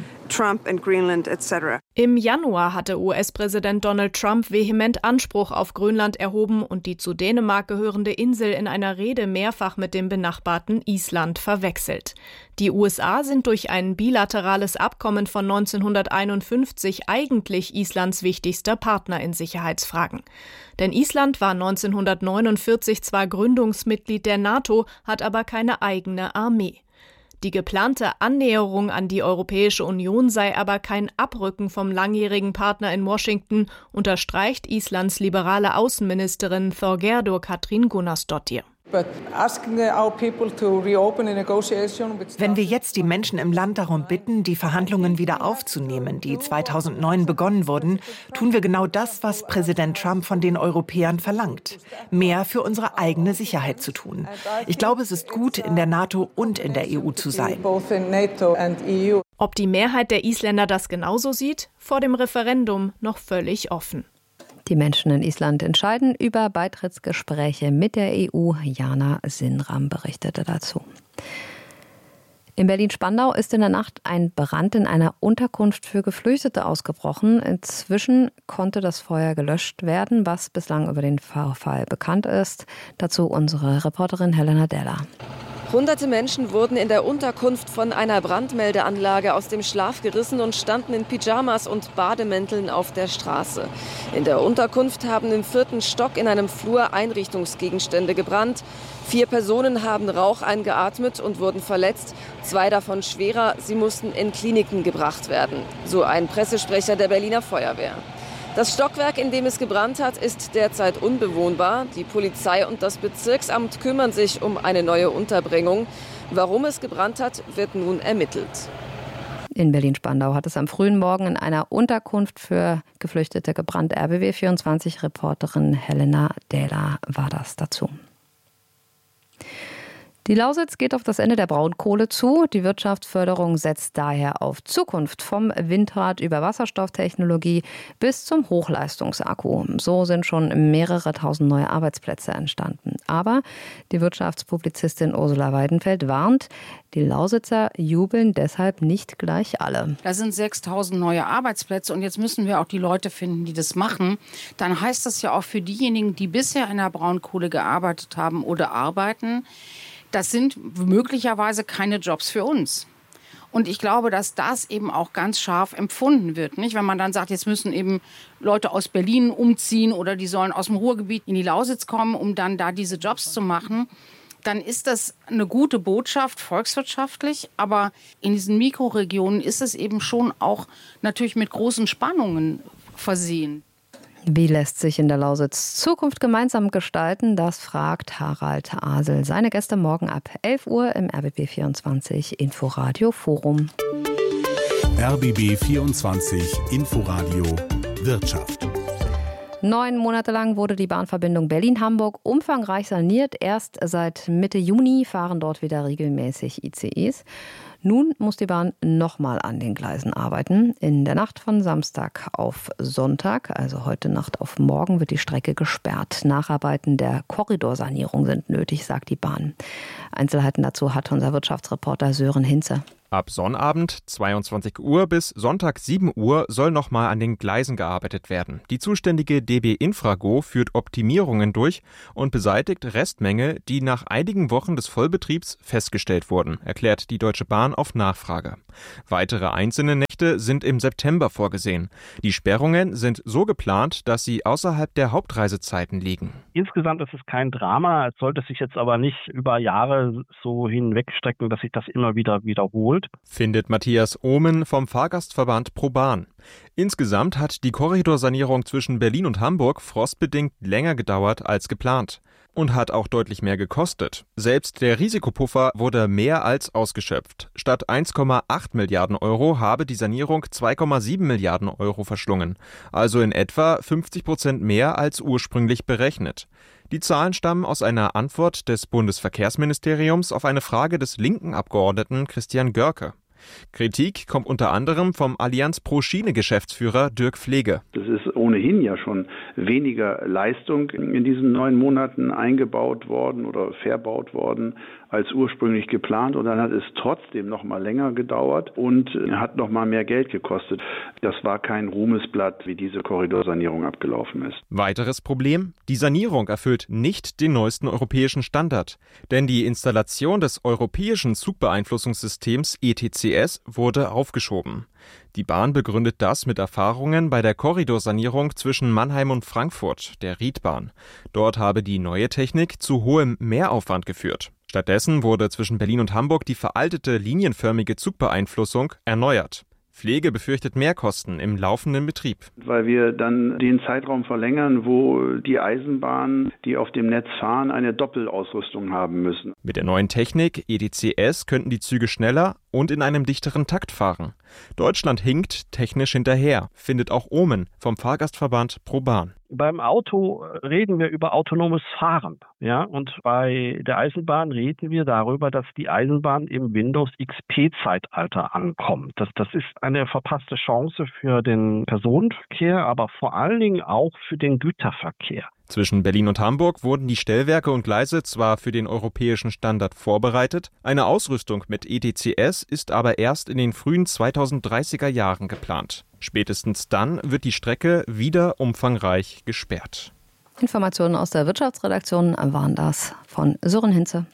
Im Januar hatte U S-Präsident Donald Trump vehement Anspruch auf Grönland erhoben und die zu Dänemark gehörende Insel in einer Rede mehrfach mit dem benachbarten Island verwechselt. Die U S A sind durch ein bilaterales Abkommen von neunzehnhunderteinundfünfzig eigentlich Islands wichtigster Partner in Sicherheitsfragen. Denn Island war neunzehnhundertneunundvierzig zwar Gründungsmitglied der NATO, hat aber keine eigene Armee. Die geplante Annäherung an die Europäische Union sei aber kein Abrücken vom langjährigen Partner in Washington, unterstreicht Islands liberale Außenministerin Þorgerður Katrín Gunnarsdóttir. Wenn wir jetzt die Menschen im Land darum bitten, die Verhandlungen wieder aufzunehmen, die zweitausendneun begonnen wurden, tun wir genau das, was Präsident Trump von den Europäern verlangt: mehr für unsere eigene Sicherheit zu tun. Ich glaube, es ist gut, in der NATO und in der E U zu sein. Ob die Mehrheit der Isländer das genauso sieht? Vor dem Referendum noch völlig offen. Die Menschen in Island entscheiden über Beitrittsgespräche mit der E U. Jana Sinram berichtete dazu. In Berlin-Spandau ist in der Nacht ein Brand in einer Unterkunft für Geflüchtete ausgebrochen. Inzwischen konnte das Feuer gelöscht werden, was bislang über den Vorfall bekannt ist. Dazu unsere Reporterin Helena Della. Hunderte Menschen wurden in der Unterkunft von einer Brandmeldeanlage aus dem Schlaf gerissen und standen in Pyjamas und Bademänteln auf der Straße. In der Unterkunft haben im vierten Stock in einem Flur Einrichtungsgegenstände gebrannt. Vier Personen haben Rauch eingeatmet und wurden verletzt, zwei davon schwerer. Sie mussten in Kliniken gebracht werden, so ein Pressesprecher der Berliner Feuerwehr. Das Stockwerk, in dem es gebrannt hat, ist derzeit unbewohnbar. Die Polizei und das Bezirksamt kümmern sich um eine neue Unterbringung. Warum es gebrannt hat, wird nun ermittelt. In Berlin-Spandau hat es am frühen Morgen in einer Unterkunft für Geflüchtete gebrannt. R B B vierundzwanzig-Reporterin Helena Dähler war das dazu. Die Lausitz geht auf das Ende der Braunkohle zu. Die Wirtschaftsförderung setzt daher auf Zukunft, vom Windrad über Wasserstofftechnologie bis zum Hochleistungsakku. So sind schon mehrere tausend neue Arbeitsplätze entstanden. Aber die Wirtschaftspublizistin Ursula Weidenfeld warnt, die Lausitzer jubeln deshalb nicht gleich alle. Da sind sechstausend neue Arbeitsplätze und jetzt müssen wir auch die Leute finden, die das machen. Dann heißt das ja auch für diejenigen, die bisher in der Braunkohle gearbeitet haben oder arbeiten, das sind möglicherweise keine Jobs für uns. Und ich glaube, dass das eben auch ganz scharf empfunden wird. Nicht? Wenn man dann sagt, jetzt müssen eben Leute aus Berlin umziehen oder die sollen aus dem Ruhrgebiet in die Lausitz kommen, um dann da diese Jobs zu machen, dann ist das eine gute Botschaft volkswirtschaftlich. Aber in diesen Mikroregionen ist es eben schon auch natürlich mit großen Spannungen versehen. Wie lässt sich in der Lausitz Zukunft gemeinsam gestalten? Das fragt Harald Asel. Seine Gäste morgen ab elf Uhr im R B B vierundzwanzig Inforadio Forum. R B B vierundzwanzig Inforadio Wirtschaft. Neun Monate lang wurde die Bahnverbindung Berlin-Hamburg umfangreich saniert. Erst seit Mitte Juni fahren dort wieder regelmäßig I C Es. Nun muss die Bahn nochmal an den Gleisen arbeiten. In der Nacht von Samstag auf Sonntag, also heute Nacht auf morgen, wird die Strecke gesperrt. Nacharbeiten der Korridorsanierung sind nötig, sagt die Bahn. Einzelheiten dazu hat unser Wirtschaftsreporter Sören Hinze. Ab Sonnabend zweiundzwanzig Uhr bis Sonntag sieben Uhr soll nochmal an den Gleisen gearbeitet werden. Die zuständige D B Infrago führt Optimierungen durch und beseitigt Restmenge, die nach einigen Wochen des Vollbetriebs festgestellt wurden, erklärt die Deutsche Bahn auf Nachfrage. Weitere einzelne Nächte sind im September vorgesehen. Die Sperrungen sind so geplant, dass sie außerhalb der Hauptreisezeiten liegen. Insgesamt ist es kein Drama, es sollte sich jetzt aber nicht über Jahre so hinwegstrecken, dass sich das immer wieder wiederholt. Findet Matthias Ohmen vom Fahrgastverband ProBahn. Insgesamt hat die Korridorsanierung zwischen Berlin und Hamburg frostbedingt länger gedauert als geplant und hat auch deutlich mehr gekostet. Selbst der Risikopuffer wurde mehr als ausgeschöpft. Statt eins Komma acht Milliarden Euro habe die Sanierung zwei Komma sieben Milliarden Euro verschlungen, also in etwa fünfzig Prozent mehr als ursprünglich berechnet. Die Zahlen stammen aus einer Antwort des Bundesverkehrsministeriums auf eine Frage des linken Abgeordneten Christian Görke. Kritik kommt unter anderem vom Allianz Pro Schiene-Geschäftsführer Dirk Pflege. Es ist ohnehin ja schon weniger Leistung in diesen neun Monaten eingebaut worden oder verbaut worden als ursprünglich geplant. Und dann hat es trotzdem noch mal länger gedauert und hat noch mal mehr Geld gekostet. Das war kein Ruhmesblatt, wie diese Korridorsanierung abgelaufen ist. Weiteres Problem: Die Sanierung erfüllt nicht den neuesten europäischen Standard. Denn die Installation des europäischen Zugbeeinflussungssystems E T C S wurde aufgeschoben. Die Bahn begründet das mit Erfahrungen bei der Korridorsanierung zwischen Mannheim und Frankfurt, der Riedbahn. Dort habe die neue Technik zu hohem Mehraufwand geführt. Stattdessen wurde zwischen Berlin und Hamburg die veraltete linienförmige Zugbeeinflussung erneuert. Pflege befürchtet Mehrkosten im laufenden Betrieb. Weil wir dann den Zeitraum verlängern, wo die Eisenbahnen, die auf dem Netz fahren, eine Doppelausrüstung haben müssen. Mit der neuen Technik E T C S könnten die Züge schneller und in einem dichteren Takt fahren. Deutschland hinkt technisch hinterher, findet auch Ohmen vom Fahrgastverband ProBahn. Beim Auto reden wir über autonomes Fahren, ja, und bei der Eisenbahn reden wir darüber, dass die Eisenbahn im Windows X P-Zeitalter ankommt. Das, das ist eine verpasste Chance für den Personenverkehr, aber vor allen Dingen auch für den Güterverkehr. Zwischen Berlin und Hamburg wurden die Stellwerke und Gleise zwar für den europäischen Standard vorbereitet, eine Ausrüstung mit E T C S ist aber erst in den frühen zweitausenddreißiger Jahren geplant. Spätestens dann wird die Strecke wieder umfangreich gesperrt. Informationen aus der Wirtschaftsredaktion waren das von Sören Hinze.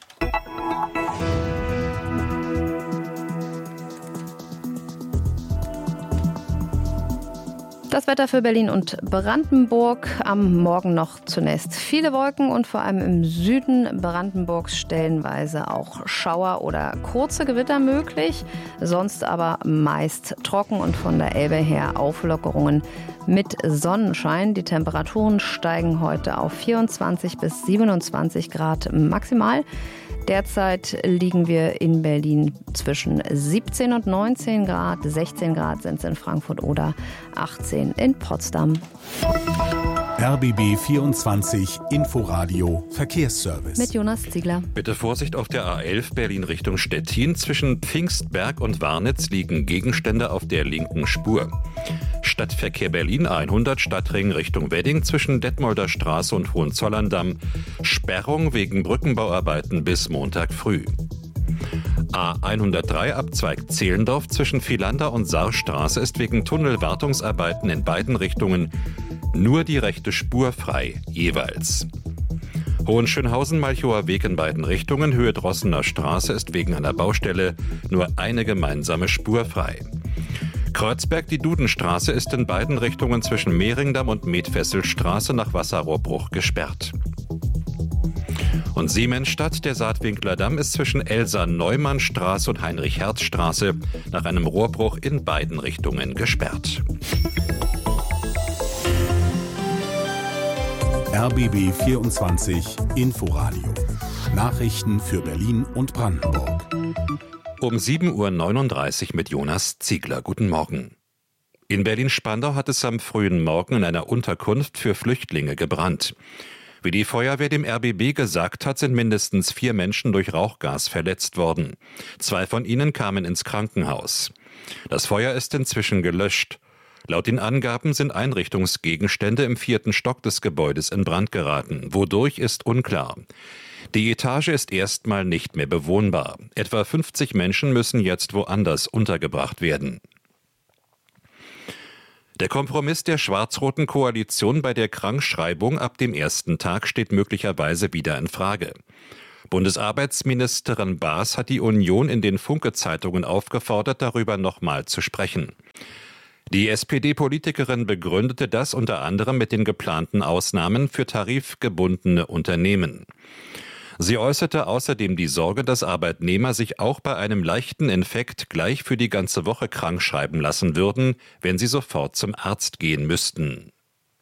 Das Wetter für Berlin und Brandenburg. Am Morgen noch zunächst viele Wolken und vor allem im Süden Brandenburgs stellenweise auch Schauer oder kurze Gewitter möglich. Sonst aber meist trocken und von der Elbe her Auflockerungen mit Sonnenschein. Die Temperaturen steigen heute auf vierundzwanzig bis siebenundzwanzig Grad maximal. Derzeit liegen wir in Berlin zwischen siebzehn und neunzehn Grad, sechzehn Grad sind es in Frankfurt oder achtzehn in Potsdam. R B B vierundzwanzig Inforadio Verkehrsservice. Mit Jonas Ziegler. Bitte Vorsicht auf der A elf Berlin Richtung Stettin. Zwischen Pfingstberg und Warnitz liegen Gegenstände auf der linken Spur. Stadtverkehr Berlin hundert Stadtring Richtung Wedding zwischen Detmolder Straße und Hohenzollern-Damm. Sperrung wegen Brückenbauarbeiten bis Montag früh. A hundertdrei Abzweig Zehlendorf zwischen Vielander und Saarstraße ist wegen Tunnelwartungsarbeiten in beiden Richtungen nur die rechte Spur frei, jeweils. Hohenschönhausen-Malchower Weg in beiden Richtungen, Höhe Drossener Straße, ist wegen einer Baustelle nur eine gemeinsame Spur frei. Kreuzberg, die Dudenstraße, ist in beiden Richtungen zwischen Mehringdamm und Medfesselstraße nach Wasserrohrbruch gesperrt. Und Siemensstadt, der Saatwinkler Damm, ist zwischen Elsa-Neumann-Straße und Heinrich-Herz-Straße nach einem Rohrbruch in beiden Richtungen gesperrt. R B B vierundzwanzig Inforadio. Nachrichten für Berlin und Brandenburg. Um sieben Uhr neununddreißig mit Jonas Ziegler. Guten Morgen. In Berlin-Spandau hat es am frühen Morgen in einer Unterkunft für Flüchtlinge gebrannt. Wie die Feuerwehr dem R B B gesagt hat, sind mindestens vier Menschen durch Rauchgas verletzt worden. Zwei von ihnen kamen ins Krankenhaus. Das Feuer ist inzwischen gelöscht. Laut den Angaben sind Einrichtungsgegenstände im vierten Stock des Gebäudes in Brand geraten. Wodurch ist unklar. Die Etage ist erstmal nicht mehr bewohnbar. Etwa fünfzig Menschen müssen jetzt woanders untergebracht werden. Der Kompromiss der schwarz-roten Koalition bei der Krankschreibung ab dem ersten Tag steht möglicherweise wieder in Frage. Bundesarbeitsministerin Baas hat die Union in den Funke-Zeitungen aufgefordert, darüber nochmal zu sprechen. Die S P D-Politikerin begründete das unter anderem mit den geplanten Ausnahmen für tarifgebundene Unternehmen. Sie äußerte außerdem die Sorge, dass Arbeitnehmer sich auch bei einem leichten Infekt gleich für die ganze Woche krankschreiben lassen würden, wenn sie sofort zum Arzt gehen müssten.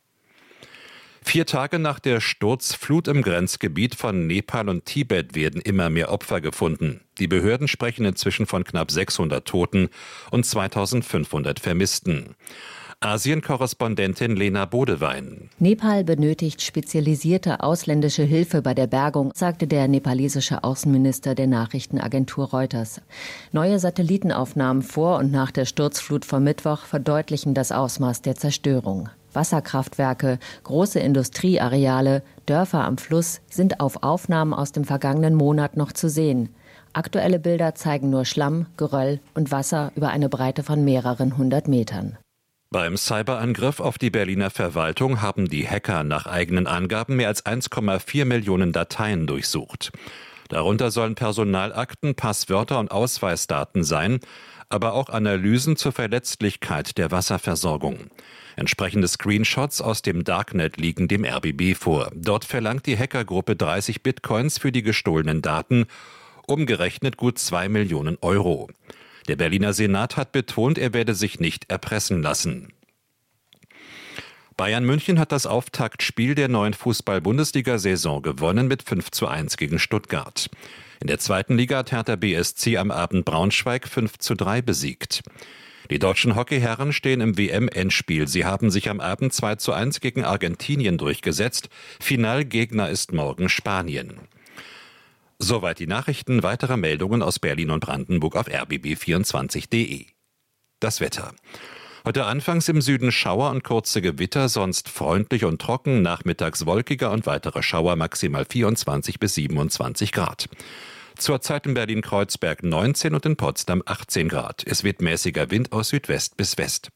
Vier Tage nach der Sturzflut im Grenzgebiet von Nepal und Tibet werden immer mehr Opfer gefunden. Die Behörden sprechen inzwischen von knapp sechshundert Toten und zweitausendfünfhundert Vermissten. Asien-Korrespondentin Lena Bodewein. Nepal benötigt spezialisierte ausländische Hilfe bei der Bergung, sagte der nepalesische Außenminister der Nachrichtenagentur Reuters. Neue Satellitenaufnahmen vor und nach der Sturzflut vom Mittwoch verdeutlichen das Ausmaß der Zerstörung. Wasserkraftwerke, große Industrieareale, Dörfer am Fluss sind auf Aufnahmen aus dem vergangenen Monat noch zu sehen. Aktuelle Bilder zeigen nur Schlamm, Geröll und Wasser über eine Breite von mehreren hundert Metern. Beim Cyberangriff auf die Berliner Verwaltung haben die Hacker nach eigenen Angaben mehr als eins Komma vier Millionen Dateien durchsucht. Darunter sollen Personalakten, Passwörter und Ausweisdaten sein, aber auch Analysen zur Verletzlichkeit der Wasserversorgung. Entsprechende Screenshots aus dem Darknet liegen dem R B B vor. Dort verlangt die Hackergruppe dreißig Bitcoins für die gestohlenen Daten, umgerechnet gut zwei Millionen Euro. Der Berliner Senat hat betont, er werde sich nicht erpressen lassen. Bayern München hat das Auftaktspiel der neuen Fußball-Bundesliga-Saison gewonnen mit fünf zu eins gegen Stuttgart. In der zweiten Liga hat Hertha B S C am Abend Braunschweig fünf zu drei besiegt. Die deutschen Hockeyherren stehen im W M-Endspiel. Sie haben sich am Abend zwei zu eins gegen Argentinien durchgesetzt. Finalgegner ist morgen Spanien. Soweit die Nachrichten. Weitere Meldungen aus Berlin und Brandenburg auf r b b vierundzwanzig punkt d e. Das Wetter. Heute anfangs im Süden Schauer und kurze Gewitter, sonst freundlich und trocken, nachmittags wolkiger und weitere Schauer, maximal vierundzwanzig bis siebenundzwanzig Grad. Zurzeit in Berlin-Kreuzberg neunzehn und in Potsdam achtzehn Grad. Es wird mäßiger Wind aus Südwest bis West.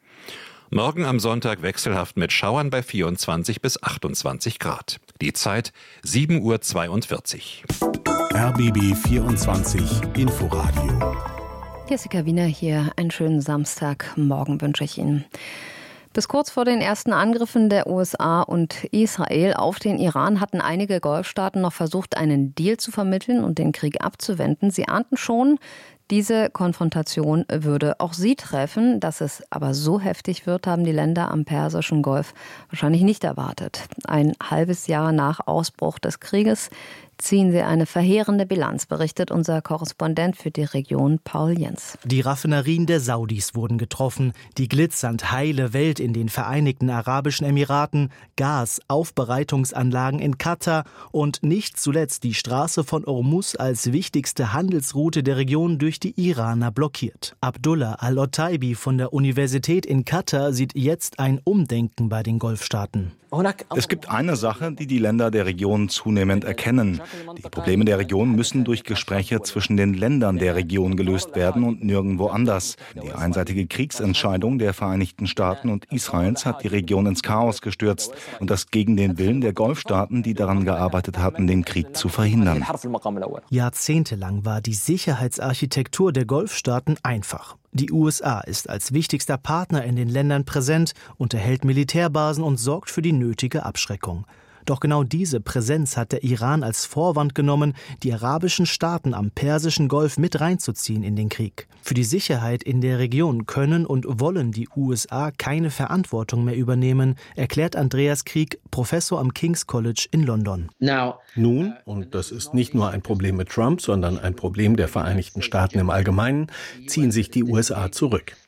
Morgen am Sonntag wechselhaft mit Schauern bei vierundzwanzig bis achtundzwanzig Grad. Die Zeit sieben Uhr zweiundvierzig. R B B vierundzwanzig Inforadio. Jessica Wiener hier. Einen schönen Samstagmorgen wünsche ich Ihnen. Bis kurz vor den ersten Angriffen der U S A und Israel auf den Iran hatten einige Golfstaaten noch versucht, einen Deal zu vermitteln und den Krieg abzuwenden. Sie ahnten schon, diese Konfrontation würde auch sie treffen. Dass es aber so heftig wird, haben die Länder am Persischen Golf wahrscheinlich nicht erwartet. Ein halbes Jahr nach Ausbruch des Krieges ziehen sie eine verheerende Bilanz, berichtet unser Korrespondent für die Region Paul Jens. Die Raffinerien der Saudis wurden getroffen, die glitzernd heile Welt in den Vereinigten Arabischen Emiraten, Gas, Aufbereitungsanlagen in Katar und nicht zuletzt die Straße von Ormuz als wichtigste Handelsroute der Region durch die Iraner blockiert. Abdullah Al-Otaibi von der Universität in Katar sieht jetzt ein Umdenken bei den Golfstaaten. Es gibt eine Sache, die die Länder der Region zunehmend erkennen. Die Probleme der Region müssen durch Gespräche zwischen den Ländern der Region gelöst werden und nirgendwo anders. Die einseitige Kriegsentscheidung der Vereinigten Staaten und Israels hat die Region ins Chaos gestürzt und das gegen den Willen der Golfstaaten, die daran gearbeitet hatten, den Krieg zu verhindern. Jahrzehntelang war die Sicherheitsarchitektur der Golfstaaten einfach. Die U S A ist als wichtigster Partner in den Ländern präsent, unterhält Militärbasen und sorgt für die nötige Abschreckung. Doch genau diese Präsenz hat der Iran als Vorwand genommen, die arabischen Staaten am Persischen Golf mit reinzuziehen in den Krieg. Für die Sicherheit in der Region können und wollen die U S A keine Verantwortung mehr übernehmen, erklärt Andreas Krieg, Professor am King's College in London. Nun, und das ist nicht nur ein Problem mit Trump, sondern ein Problem der Vereinigten Staaten im Allgemeinen, ziehen sich die U S A zurück.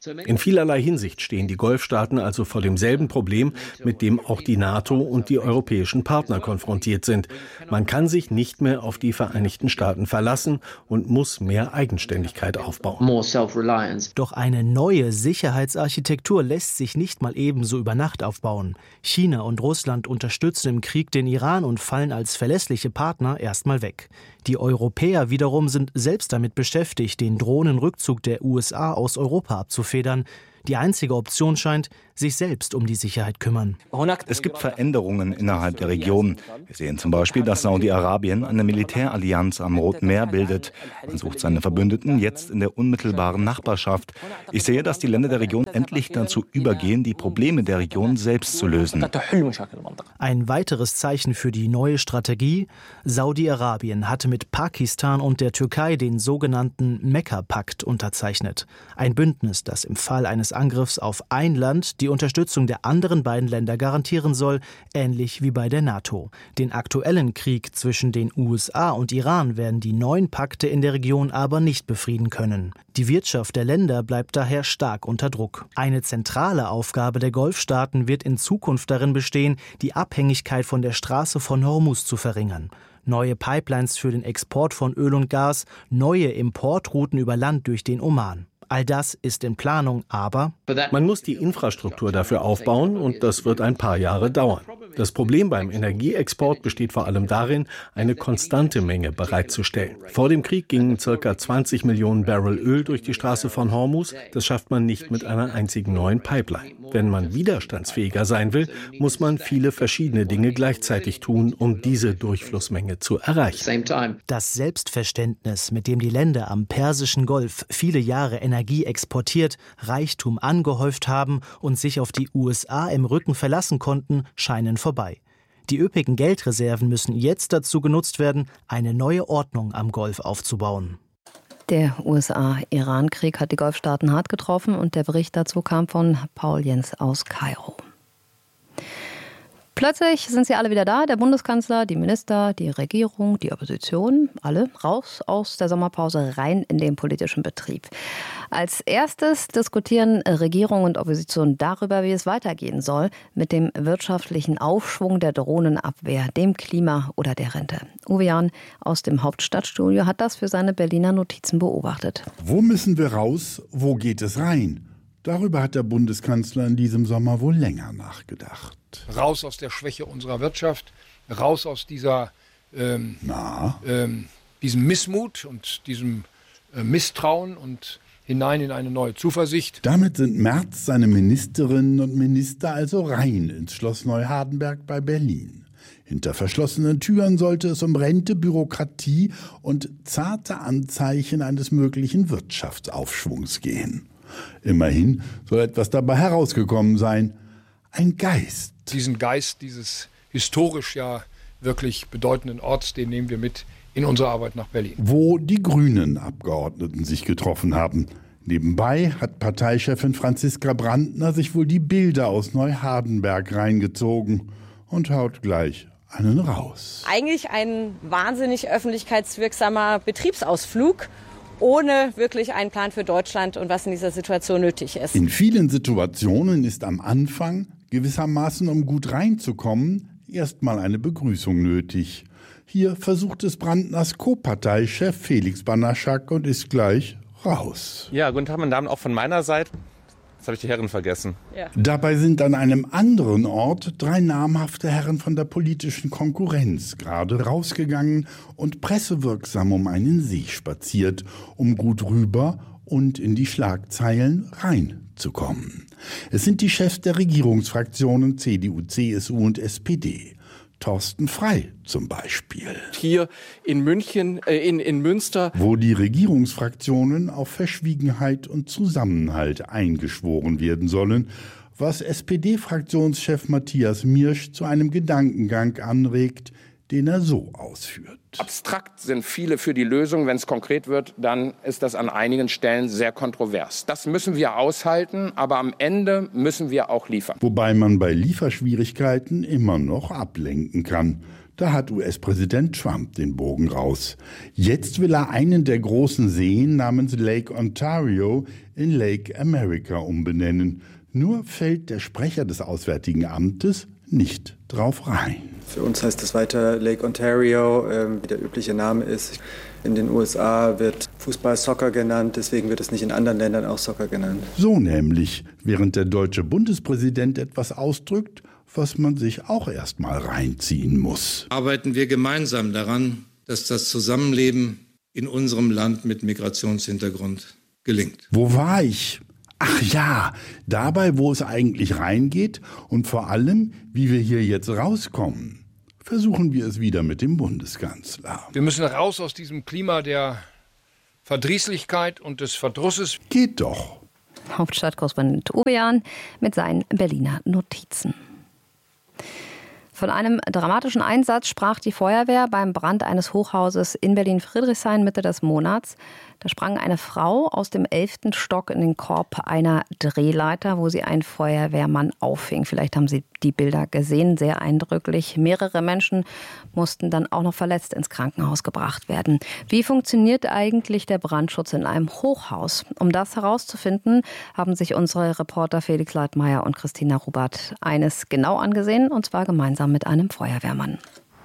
In vielerlei Hinsicht stehen die Golfstaaten also vor demselben Problem, mit dem auch die NATO und die europäischen Partner konfrontiert sind. Man kann sich nicht mehr auf die Vereinigten Staaten verlassen und muss mehr Eigenständigkeit aufbauen. Doch eine neue Sicherheitsarchitektur lässt sich nicht mal ebenso über Nacht aufbauen. China und Russland unterstützen im Krieg den Iran und fallen als verlässliche Partner erstmal weg. Die Europäer wiederum sind selbst damit beschäftigt, den drohenden Rückzug der U S A aus Europa abzufedern. Die einzige Option scheint, sich selbst um die Sicherheit kümmern. Es gibt Veränderungen innerhalb der Region. Wir sehen zum Beispiel, dass Saudi-Arabien eine Militärallianz am Roten Meer bildet. Man sucht seine Verbündeten jetzt in der unmittelbaren Nachbarschaft. Ich sehe, dass die Länder der Region endlich dazu übergehen, die Probleme der Region selbst zu lösen. Ein weiteres Zeichen für die neue Strategie: Saudi-Arabien hatte mit Pakistan und der Türkei den sogenannten Mekka-Pakt unterzeichnet. Ein Bündnis, das im Fall eines Angriffs auf ein Land die Unterstützung der anderen beiden Länder garantieren soll, ähnlich wie bei der NATO. Den aktuellen Krieg zwischen den U S A und Iran werden die neuen Pakte in der Region aber nicht befrieden können. Die Wirtschaft der Länder bleibt daher stark unter Druck. Eine zentrale Aufgabe der Golfstaaten wird in Zukunft darin bestehen, die Abhängigkeit von der Straße von Hormuz zu verringern. Neue Pipelines für den Export von Öl und Gas, neue Importrouten über Land durch den Oman. All das ist in Planung, aber man muss die Infrastruktur dafür aufbauen und das wird ein paar Jahre dauern. Das Problem beim Energieexport besteht vor allem darin, eine konstante Menge bereitzustellen. Vor dem Krieg gingen ca. zwanzig Millionen Barrel Öl durch die Straße von Hormuz. Das schafft man nicht mit einer einzigen neuen Pipeline. Wenn man widerstandsfähiger sein will, muss man viele verschiedene Dinge gleichzeitig tun, um diese Durchflussmenge zu erreichen. Das Selbstverständnis, mit dem die Länder am Persischen Golf viele Jahre Energie exportiert, Reichtum angehäuft haben und sich auf die U S A im Rücken verlassen konnten, scheinen vorbei. Die üppigen Geldreserven müssen jetzt dazu genutzt werden, eine neue Ordnung am Golf aufzubauen. Der U S A-Iran-Krieg hat die Golfstaaten hart getroffen und der Bericht dazu kam von Paul Jens aus Kairo. Plötzlich sind sie alle wieder da, der Bundeskanzler, die Minister, die Regierung, die Opposition, alle raus aus der Sommerpause rein in den politischen Betrieb. Als erstes diskutieren Regierung und Opposition darüber, wie es weitergehen soll mit dem wirtschaftlichen Aufschwung der Drohnenabwehr, dem Klima oder der Rente. Uwe Jahn aus dem Hauptstadtstudio hat das für seine Berliner Notizen beobachtet. Wo müssen wir raus, wo geht es rein? Darüber hat der Bundeskanzler in diesem Sommer wohl länger nachgedacht. Raus aus der Schwäche unserer Wirtschaft, raus aus dieser, ähm, Na? Ähm, diesem Missmut und diesem äh, Misstrauen und hinein in eine neue Zuversicht. Damit sind Merz, seine Ministerinnen und Minister also rein ins Schloss Neuhardenberg bei Berlin. Hinter verschlossenen Türen sollte es um Rente, Bürokratie und zarte Anzeichen eines möglichen Wirtschaftsaufschwungs gehen. Immerhin soll etwas dabei herausgekommen sein. Ein Geist. Diesen Geist dieses historisch ja wirklich bedeutenden Orts, den nehmen wir mit in unsere Arbeit nach Berlin. Wo die grünen Abgeordneten sich getroffen haben. Nebenbei hat Parteichefin Franziska Brandner sich wohl die Bilder aus Neuhardenberg reingezogen und haut gleich einen raus. Eigentlich ein wahnsinnig öffentlichkeitswirksamer Betriebsausflug, ohne wirklich einen Plan für Deutschland und was in dieser Situation nötig ist. In vielen Situationen ist am Anfang, gewissermaßen um gut reinzukommen, erstmal eine Begrüßung nötig. Hier versucht es Brandners Co-Parteichef Felix Banaschak und ist gleich raus. Ja, guten Tag, meine Damen, auch von meiner Seite. Jetzt habe ich die Herren vergessen. Ja. Dabei sind an einem anderen Ort drei namhafte Herren von der politischen Konkurrenz gerade rausgegangen und pressewirksam um einen See spaziert, um gut rüber und in die Schlagzeilen reinzukommen. Es sind die Chefs der Regierungsfraktionen C D U, C S U und S P D. Thorsten Frey zum Beispiel. Hier in München, äh, in, in Münster. Wo die Regierungsfraktionen auf Verschwiegenheit und Zusammenhalt eingeschworen werden sollen, was S P D-Fraktionschef Matthias Miersch zu einem Gedankengang anregt, den er so ausführt. Abstrakt sind viele für die Lösung. Wenn es konkret wird, dann ist das an einigen Stellen sehr kontrovers. Das müssen wir aushalten, aber am Ende müssen wir auch liefern. Wobei man bei Lieferschwierigkeiten immer noch ablenken kann. Da hat U S-Präsident Trump den Bogen raus. Jetzt will er einen der großen Seen namens Lake Ontario in Lake America umbenennen. Nur fällt der Sprecher des Auswärtigen Amtes nicht drauf rein. Für uns heißt es weiter Lake Ontario, äh, wie der übliche Name ist. In den U S A wird Fußball Soccer genannt, deswegen wird es nicht in anderen Ländern auch Soccer genannt. So nämlich, während der deutsche Bundespräsident etwas ausdrückt, was man sich auch erst mal reinziehen muss. Arbeiten wir gemeinsam daran, dass das Zusammenleben in unserem Land mit Migrationshintergrund gelingt. Wo war ich? Ach ja, dabei, wo es eigentlich reingeht und vor allem, wie wir hier jetzt rauskommen. Versuchen wir es wieder mit dem Bundeskanzler. Wir müssen raus aus diesem Klima der Verdrießlichkeit und des Verdrusses. Geht doch. Hauptstadtkorrespondent Uwe Jahn mit seinen Berliner Notizen. Von einem dramatischen Einsatz sprach die Feuerwehr beim Brand eines Hochhauses in Berlin-Friedrichshain Mitte des Monats. Da sprang eine Frau aus dem elften Stock in den Korb einer Drehleiter, wo sie einen Feuerwehrmann auffing. Vielleicht haben Sie die Bilder gesehen, sehr eindrücklich. Mehrere Menschen mussten dann auch noch verletzt ins Krankenhaus gebracht werden. Wie funktioniert eigentlich der Brandschutz in einem Hochhaus? Um das herauszufinden, haben sich unsere Reporter Felix Leitmeier und Christina Rubert eines genau angesehen, und zwar gemeinsam mit einem Feuerwehrmann.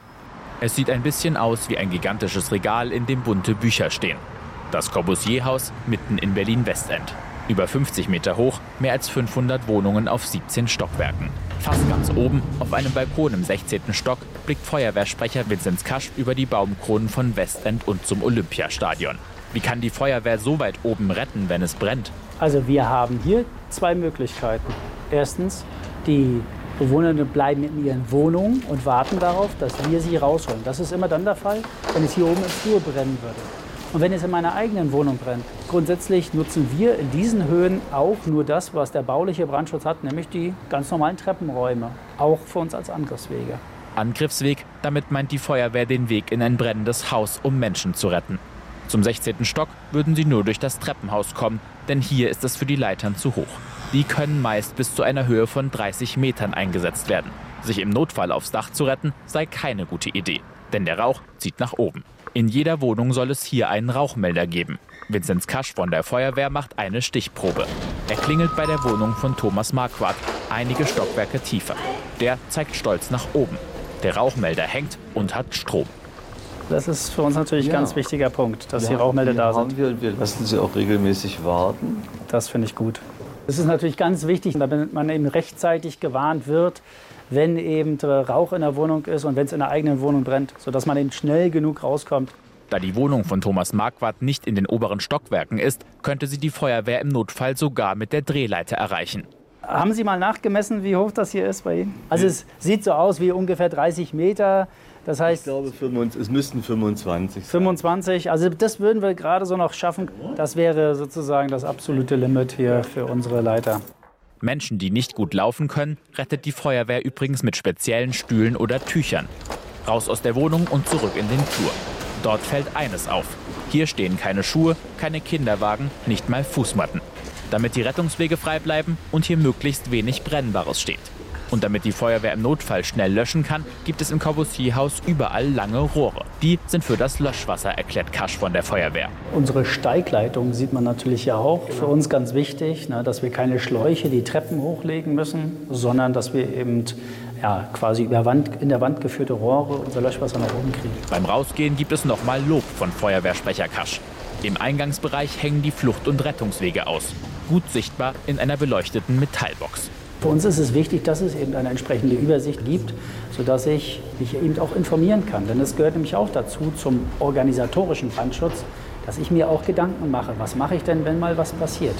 Es sieht ein bisschen aus wie ein gigantisches Regal, in dem bunte Bücher stehen. Das Corbusier-Haus mitten in Berlin-Westend. Über fünfzig Meter hoch, mehr als fünfhundert Wohnungen auf siebzehn Stockwerken. Fast ganz oben, auf einem Balkon im sechzehnten Stock, blickt Feuerwehrsprecher Vinzenz Kasch über die Baumkronen von Westend und zum Olympiastadion. Wie kann die Feuerwehr so weit oben retten, wenn es brennt? Also wir haben hier zwei Möglichkeiten. Erstens, die Bewohner bleiben in ihren Wohnungen und warten darauf, dass wir sie rausholen. Das ist immer dann der Fall, wenn es hier oben im Flur brennen würde. Und wenn es in meiner eigenen Wohnung brennt, grundsätzlich nutzen wir in diesen Höhen auch nur das, was der bauliche Brandschutz hat, nämlich die ganz normalen Treppenräume, auch für uns als Angriffswege. Angriffsweg, damit meint die Feuerwehr den Weg in ein brennendes Haus, um Menschen zu retten. Zum sechzehnten Stock würden sie nur durch das Treppenhaus kommen, denn hier ist es für die Leitern zu hoch. Die können meist bis zu einer Höhe von dreißig Metern eingesetzt werden. Sich im Notfall aufs Dach zu retten, sei keine gute Idee, denn der Rauch zieht nach oben. In jeder Wohnung soll es hier einen Rauchmelder geben. Vinzenz Kasch von der Feuerwehr macht eine Stichprobe. Er klingelt bei der Wohnung von Thomas Marquardt, einige Stockwerke tiefer. Der zeigt stolz nach oben. Der Rauchmelder hängt und hat Strom. Das ist für uns natürlich ein ja. ganz wichtiger Punkt, dass ja, die Rauchmelder da sind. Wir, wir lassen sie auch regelmäßig warten. Das finde ich gut. Das ist natürlich ganz wichtig, damit man eben rechtzeitig gewarnt wird, wenn eben Rauch in der Wohnung ist und wenn es in der eigenen Wohnung brennt, sodass man eben schnell genug rauskommt. Da die Wohnung von Thomas Marquardt nicht in den oberen Stockwerken ist, könnte sie die Feuerwehr im Notfall sogar mit der Drehleiter erreichen. Haben Sie mal nachgemessen, wie hoch das hier ist bei Ihnen? Also es sieht so aus wie ungefähr dreißig Meter. Das heißt, ich glaube, es müssten fünfundzwanzig sein. fünfundzwanzig, also das würden wir gerade so noch schaffen. Das wäre sozusagen das absolute Limit hier für unsere Leiter. Menschen, die nicht gut laufen können, rettet die Feuerwehr übrigens mit speziellen Stühlen oder Tüchern. Raus aus der Wohnung und zurück in den Flur. Dort fällt eines auf. Hier stehen keine Schuhe, keine Kinderwagen, nicht mal Fußmatten. Damit die Rettungswege frei bleiben und hier möglichst wenig Brennbares steht. Und damit die Feuerwehr im Notfall schnell löschen kann, gibt es im Corbusier-Haus überall lange Rohre. Die sind für das Löschwasser, erklärt Kasch von der Feuerwehr. Unsere Steigleitung sieht man natürlich ja auch. Für uns ganz wichtig, ne, dass wir keine Schläuche die Treppen hochlegen müssen, sondern dass wir eben ja, quasi über Wand, in der Wand geführte Rohre unser Löschwasser nach oben kriegen. Beim Rausgehen gibt es nochmal Lob von Feuerwehrsprecher Kasch. Im Eingangsbereich hängen die Flucht- und Rettungswege aus. Gut sichtbar in einer beleuchteten Metallbox. Für uns ist es wichtig, dass es eben eine entsprechende Übersicht gibt, sodass ich mich eben auch informieren kann. Denn es gehört nämlich auch dazu, zum organisatorischen Brandschutz, dass ich mir auch Gedanken mache. Was mache ich denn, wenn mal was passiert?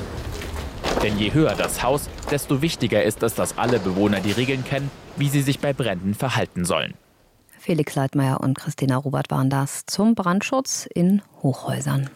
Denn je höher das Haus, desto wichtiger ist es, dass alle Bewohner die Regeln kennen, wie sie sich bei Bränden verhalten sollen. Felix Leitmeier und Christina Rubert waren das zum Brandschutz in Hochhäusern.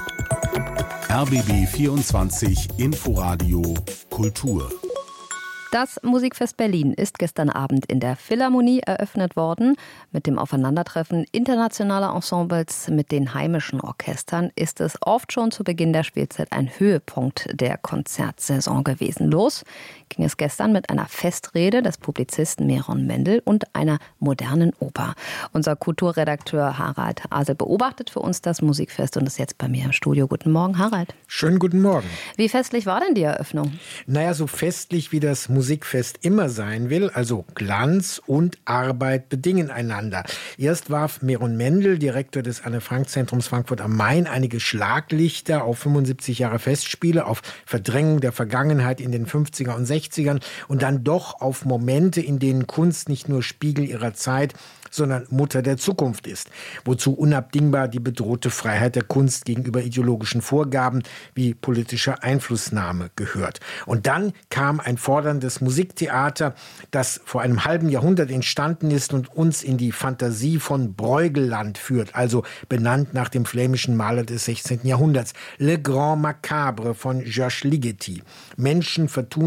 R B B vierundzwanzig Inforadio Kultur. Das Musikfest Berlin ist gestern Abend in der Philharmonie eröffnet worden. Mit dem Aufeinandertreffen internationaler Ensembles mit den heimischen Orchestern ist es oft schon zu Beginn der Spielzeit ein Höhepunkt der Konzertsaison gewesen. Los ging es gestern mit einer Festrede des Publizisten Meron Mendel und einer modernen Oper. Unser Kulturredakteur Harald Asel beobachtet für uns das Musikfest und ist jetzt bei mir im Studio. Guten Morgen, Harald. Schönen guten Morgen. Wie festlich war denn die Eröffnung? Naja, so festlich wie das Musikfest immer sein will, also Glanz und Arbeit bedingen einander. Erst warf Meron Mendel, Direktor des Anne-Frank-Zentrums Frankfurt am Main, einige Schlaglichter auf fünfundsiebzig Jahre Festspiele, auf Verdrängung der Vergangenheit in den fünfziger und sechzigern und dann doch auf Momente, in denen Kunst nicht nur Spiegel ihrer Zeit, sondern Mutter der Zukunft ist, wozu unabdingbar die bedrohte Freiheit der Kunst gegenüber ideologischen Vorgaben wie politischer Einflussnahme gehört. Und dann kam ein forderndes Musiktheater, das vor einem halben Jahrhundert entstanden ist und uns in die Fantasie von Brueggeland führt, also benannt nach dem flämischen Maler des sechzehnten Jahrhunderts, Le Grand Macabre von Georges Ligeti. Menschen vertun